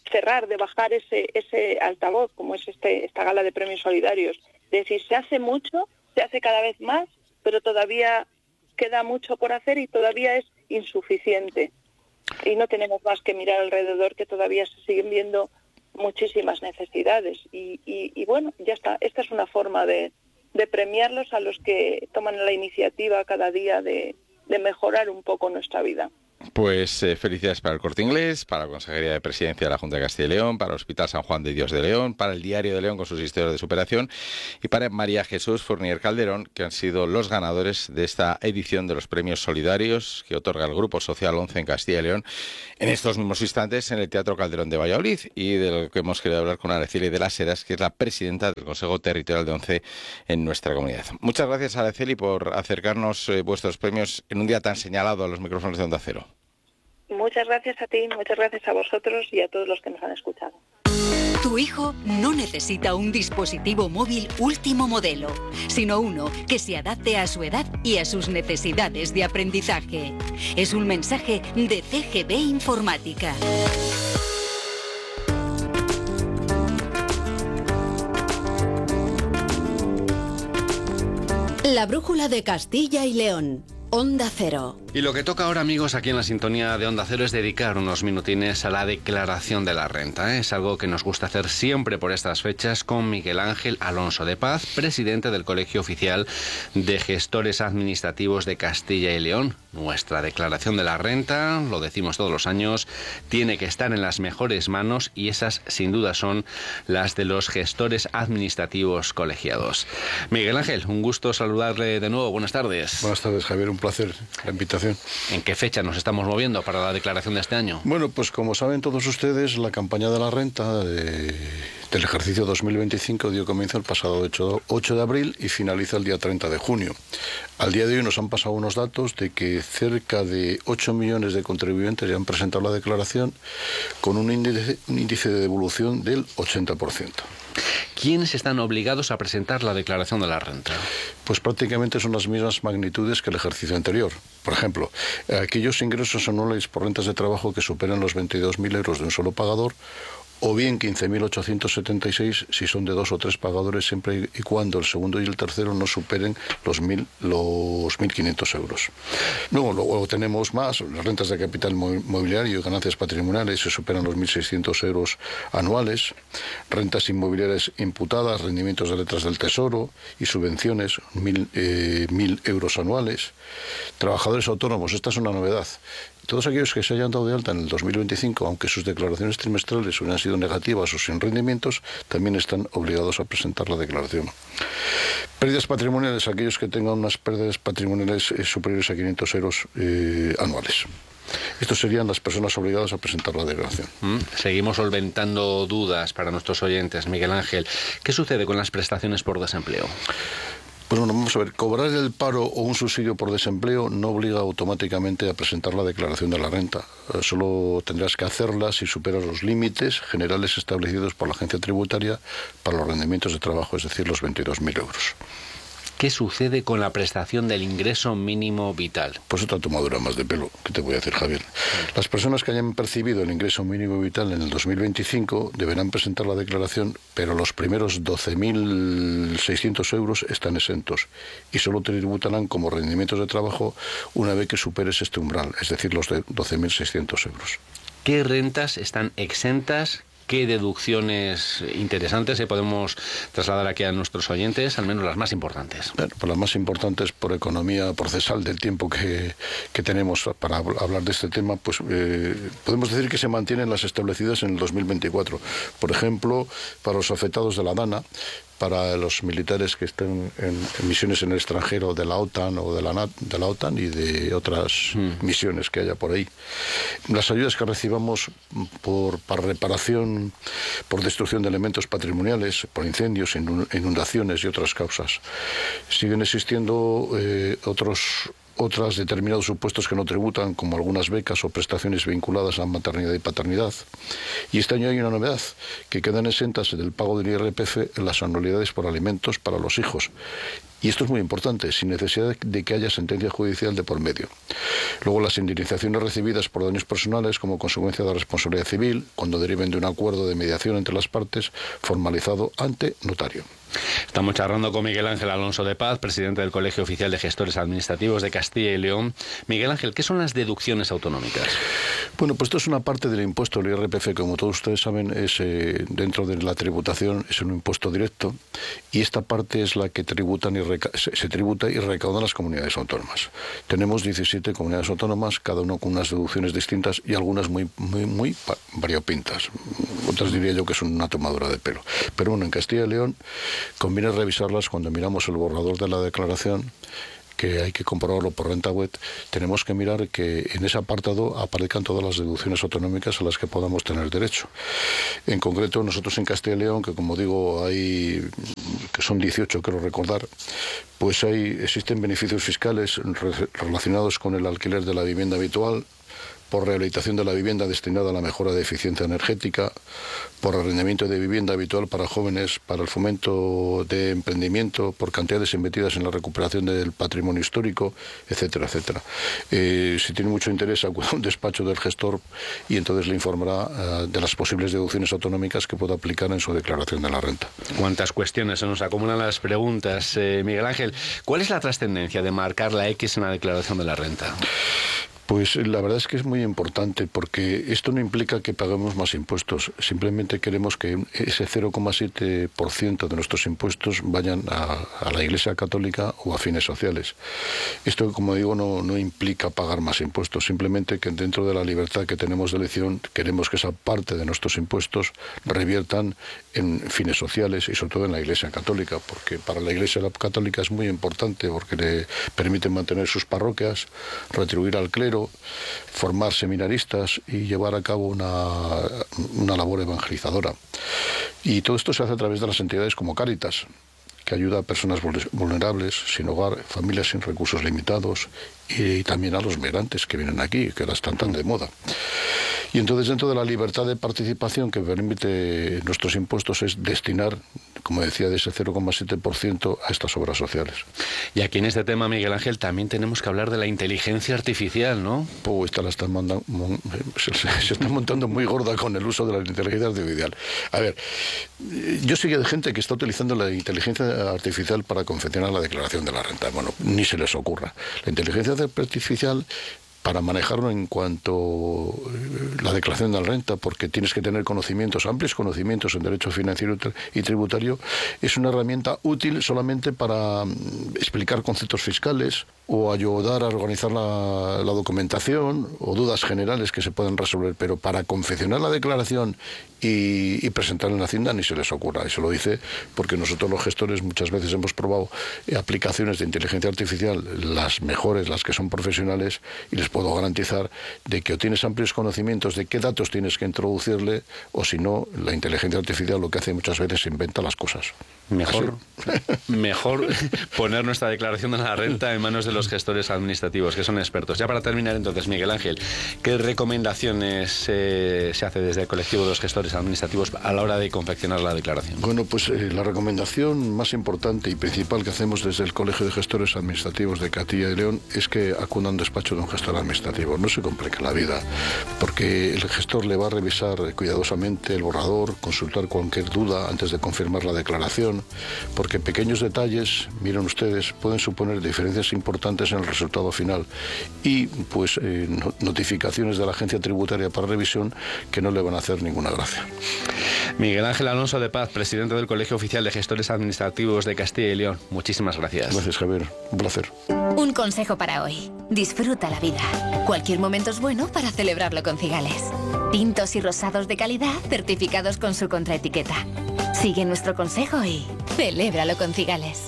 cerrar, de bajar ese ese altavoz, como es este esta gala de premios solidarios. De decir, se hace mucho, se hace cada vez más, pero todavía queda mucho por hacer y todavía es insuficiente. Y no tenemos más que mirar alrededor, que todavía se siguen viendo muchísimas necesidades. Y, y, y bueno, ya está. Esta es una forma de, de premiarlos a los que toman la iniciativa cada día de, de mejorar un poco nuestra vida. Pues eh, felicidades para el Corte Inglés, para la Consejería de Presidencia de la Junta de Castilla y León, para el Hospital San Juan de Dios de León, para el Diario de León con sus historias de superación y para María Jesús Fournier Calderón, que han sido los ganadores de esta edición de los premios solidarios que otorga el Grupo Social once en Castilla y León en estos mismos instantes en el Teatro Calderón de Valladolid, y de lo que hemos querido hablar con Araceli de las Heras, que es la presidenta del Consejo Territorial de ONCE en nuestra comunidad. Muchas gracias, Araceli, por acercarnos eh, vuestros premios en un día tan señalado a los micrófonos de Onda Cero. Muchas gracias a ti, muchas gracias a vosotros y a todos los que nos han escuchado. Tu hijo no necesita un dispositivo móvil último modelo, sino uno que se adapte a su edad y a sus necesidades de aprendizaje. Es un mensaje de C G B Informática. La brújula de Castilla y León. Onda Cero. Y lo que toca ahora, amigos, aquí en la sintonía de Onda Cero es dedicar unos minutines a la declaración de la renta, ¿eh? Es algo que nos gusta hacer siempre por estas fechas con Miguel Ángel Alonso de Paz, presidente del Colegio Oficial de Gestores Administrativos de Castilla y León. Nuestra declaración de la renta, lo decimos todos los años, tiene que estar en las mejores manos y esas, sin duda, son las de los gestores administrativos colegiados. Miguel Ángel, un gusto saludarle de nuevo. Buenas tardes. Buenas tardes, Javier. Un placer la invitación. ¿En qué fecha nos estamos moviendo para la declaración de este año? Bueno, pues como saben todos ustedes, la campaña de la renta de, del ejercicio dos mil veinticinco dio comienzo el pasado ocho de abril y finaliza el día treinta de junio. Al día de hoy nos han pasado unos datos de que cerca de ocho millones de contribuyentes ya han presentado la declaración con un índice, un índice de devolución del ochenta por ciento. ¿Quiénes están obligados a presentar la declaración de la renta? Pues prácticamente son las mismas magnitudes que el ejercicio anterior. Por ejemplo, aquellos ingresos anuales por rentas de trabajo que superan los veintidós mil euros de un solo pagador, o bien quince mil ochocientos setenta y seis si son de dos o tres pagadores, siempre y cuando el segundo y el tercero no superen los mil los mil quinientos euros. Luego, luego tenemos más, las rentas de capital mobiliario y ganancias patrimoniales se superan los mil seiscientos euros anuales, rentas inmobiliarias imputadas, rendimientos de letras del Tesoro y subvenciones, mil, eh, mil euros anuales. Trabajadores autónomos, esta es una novedad. Todos aquellos que se hayan dado de alta en el dos mil veinticinco, aunque sus declaraciones trimestrales hubieran sido negativas o sin rendimientos, también están obligados a presentar la declaración. Pérdidas patrimoniales, aquellos que tengan unas pérdidas patrimoniales eh, superiores a quinientos euros eh, anuales. Estos serían las personas obligadas a presentar la declaración. Mm, seguimos solventando dudas para nuestros oyentes, Miguel Ángel. ¿Qué sucede con las prestaciones por desempleo? Pues bueno, vamos a ver, cobrar el paro o un subsidio por desempleo no obliga automáticamente a presentar la declaración de la renta. Solo tendrás que hacerla si superas los límites generales establecidos por la agencia tributaria para los rendimientos de trabajo, es decir, los veintidós mil euros. ¿Qué sucede con la prestación del ingreso mínimo vital? Pues otra tomadura más de pelo, ¿qué te voy a decir, Javier? Las personas que hayan percibido el ingreso mínimo vital en el dos mil veinticinco deberán presentar la declaración, pero los primeros doce mil seiscientos euros están exentos y solo tributarán como rendimientos de trabajo una vez que superes este umbral, es decir, los de doce mil seiscientos euros. ¿Qué rentas están exentas? ¿Qué deducciones interesantes eh, podemos trasladar aquí a nuestros oyentes, al menos las más importantes? Bueno, pues las más importantes por economía procesal del tiempo que, que tenemos para hablar de este tema, pues eh, podemos decir que se mantienen las establecidas en el dos mil veinticuatro. Por ejemplo, para los afectados de la DANA, para los militares que estén en, en misiones en el extranjero de la OTAN o de la, NAT, de la OTAN y de otras mm. misiones que haya por ahí. Las ayudas que recibamos por, para reparación, por destrucción de elementos patrimoniales, por incendios, inundaciones y otras causas. Siguen existiendo eh, otros... otras determinados supuestos que no tributan, como algunas becas o prestaciones vinculadas a maternidad y paternidad. Y este año hay una novedad, que quedan exentas del pago del I R P F en las anualidades por alimentos para los hijos. Y esto es muy importante, sin necesidad de que haya sentencia judicial de por medio. Luego, las indemnizaciones recibidas por daños personales como consecuencia de la responsabilidad civil, cuando deriven de un acuerdo de mediación entre las partes, formalizado ante notario. Estamos charlando con Miguel Ángel Alonso de Paz, presidente del Colegio Oficial de Gestores Administrativos de Castilla y León. Miguel Ángel, ¿qué son las deducciones autonómicas? Bueno, pues esto es una parte del impuesto, el I R P F, como todos ustedes saben, es eh, dentro de la tributación, es un impuesto directo, y esta parte es la que tributan y reca- se, se tributa y recaudan las comunidades autónomas. Tenemos diecisiete comunidades autónomas, cada uno con unas deducciones distintas y algunas muy, muy, muy variopintas. Otras diría yo que son una tomadura de pelo. Pero bueno, en Castilla y León conviene revisarlas cuando miramos el borrador de la declaración, que hay que comprobarlo por renta web. Tenemos que mirar que en ese apartado aparezcan todas las deducciones autonómicas a las que podamos tener derecho. En concreto, nosotros en Castilla y León, que como digo, hay que son dieciocho, quiero recordar, pues hay existen beneficios fiscales re- relacionados con el alquiler de la vivienda habitual, por rehabilitación de la vivienda destinada a la mejora de eficiencia energética, por arrendamiento de vivienda habitual para jóvenes, para el fomento de emprendimiento, por cantidades invertidas en la recuperación del patrimonio histórico, etcétera, etcétera. Eh, si tiene mucho interés, acude a un despacho del gestor y entonces le informará uh, de las posibles deducciones autonómicas que pueda aplicar en su declaración de la renta. ¿Cuántas cuestiones? Se nos acumulan las preguntas. Eh, Miguel Ángel, ¿cuál es la trascendencia de marcar la X en la declaración de la renta? Pues la verdad es que es muy importante, porque esto no implica que paguemos más impuestos, simplemente queremos que ese cero coma siete por ciento de nuestros impuestos vayan a, a la Iglesia Católica o a fines sociales. Esto, como digo, no, no implica pagar más impuestos, simplemente que dentro de la libertad que tenemos de elección queremos que esa parte de nuestros impuestos reviertan en fines sociales y sobre todo en la Iglesia Católica, porque para la Iglesia Católica es muy importante porque le permite mantener sus parroquias, retribuir al clero, formar seminaristas y llevar a cabo una, una labor evangelizadora. Y todo esto se hace a través de las entidades como Cáritas, que ayuda a personas vulnerables, sin hogar, familias sin recursos limitados y también a los migrantes que vienen aquí, que ahora están tan de moda. Y entonces, dentro de la libertad de participación que permite nuestros impuestos, es destinar, como decía, de ese cero coma siete por ciento a estas obras sociales. Y aquí en este tema, Miguel Ángel, también tenemos que hablar de la inteligencia artificial, ¿no? Pues esta la están mandando, se, se está montando muy gorda con el uso de la inteligencia artificial. A ver, yo sé que hay gente que está utilizando la inteligencia artificial para confeccionar la declaración de la renta. Bueno, ni se les ocurra. La inteligencia artificial, para manejarlo en cuanto a la declaración de la renta, porque tienes que tener conocimientos, amplios conocimientos en derecho financiero y tributario, es una herramienta útil solamente para explicar conceptos fiscales o ayudar a organizar la, la documentación o dudas generales que se pueden resolver, pero para confeccionar la declaración y, y presentarla en la Hacienda ni se les ocurra. Y se lo dice porque nosotros los gestores muchas veces hemos probado aplicaciones de inteligencia artificial, las mejores, las que son profesionales, y les puedo garantizar de que o tienes amplios conocimientos de qué datos tienes que introducirle, o si no, la inteligencia artificial lo que hace muchas veces es inventa las cosas. Mejor, mejor poner nuestra declaración de la renta en manos de los gestores administrativos, que son expertos. Ya para terminar, entonces, Miguel Ángel, ¿qué recomendaciones eh, se hace desde el colectivo de los gestores administrativos a la hora de confeccionar la declaración? Bueno, pues eh, la recomendación más importante y principal que hacemos desde el Colegio de Gestores Administrativos de Castilla y León es que acuda a un despacho de un gestor administrativo. No se complique la vida, porque el gestor le va a revisar cuidadosamente el borrador, consultar cualquier duda antes de confirmar la declaración, porque pequeños detalles, miren ustedes, pueden suponer diferencias importantes en el resultado final y pues eh, notificaciones de la agencia tributaria para revisión que no le van a hacer ninguna gracia. Miguel Ángel Alonso de Paz, presidente del Colegio Oficial de Gestores Administrativos de Castilla y León. Muchísimas gracias. Gracias, Javier. Un placer. Un consejo para hoy. Disfruta la vida. Cualquier momento es bueno para celebrarlo con Cigales. Tintos y rosados de calidad certificados con su contraetiqueta. Sigue nuestro consejo y celébralo con Cigales.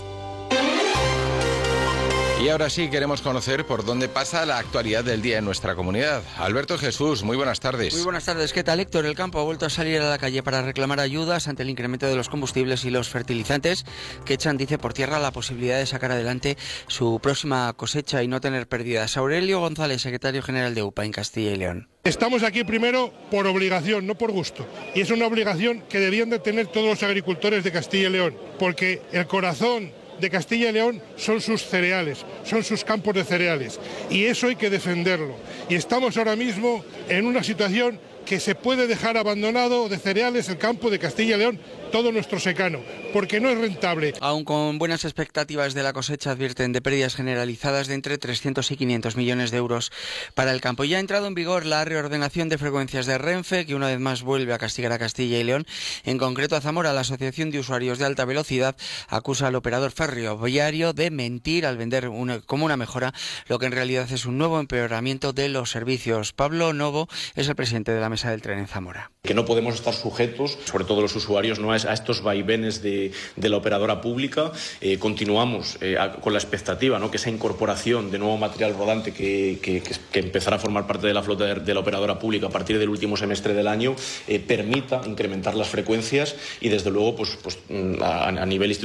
Y ahora sí queremos conocer por dónde pasa la actualidad del día en nuestra comunidad. Alberto Jesús, muy buenas tardes. Muy buenas tardes. ¿Qué tal, Héctor? El campo ha vuelto a salir a la calle para reclamar ayudas ante el incremento de los combustibles y los fertilizantes que echan, dice, por tierra la posibilidad de sacar adelante su próxima cosecha y no tener pérdidas. Aurelio González, secretario general de U P A en Castilla y León. Estamos aquí primero por obligación, no por gusto. Y es una obligación que debían de tener todos los agricultores de Castilla y León, porque el corazón de Castilla y León son sus cereales, son sus campos de cereales. Y eso hay que defenderlo. Y estamos ahora mismo en una situación que se puede dejar abandonado de cereales el campo de Castilla y León, todo nuestro secano, porque no es rentable. Aún con buenas expectativas de la cosecha, advierten de pérdidas generalizadas de entre trescientos y quinientos millones de euros para el campo. Ya ha entrado en vigor la reordenación de frecuencias de Renfe, que una vez más vuelve a castigar a Castilla y León. En concreto, a Zamora, la Asociación de Usuarios de Alta Velocidad acusa al operador ferroviario de mentir al vender una, como una mejora, lo que en realidad es un nuevo empeoramiento de los servicios. Pablo Novo es el presidente de la Mesa del Tren en Zamora. Que no podemos estar sujetos, sobre todo los usuarios, no a estos vaivenes de, de la operadora pública. Eh, continuamos eh, a, con la expectativa, ¿no?, que esa incorporación de nuevo material rodante que, que, que empezará a formar parte de la flota de, de la operadora pública a partir del último semestre del año eh, permita incrementar las frecuencias y desde luego pues, pues a, a nivel institucional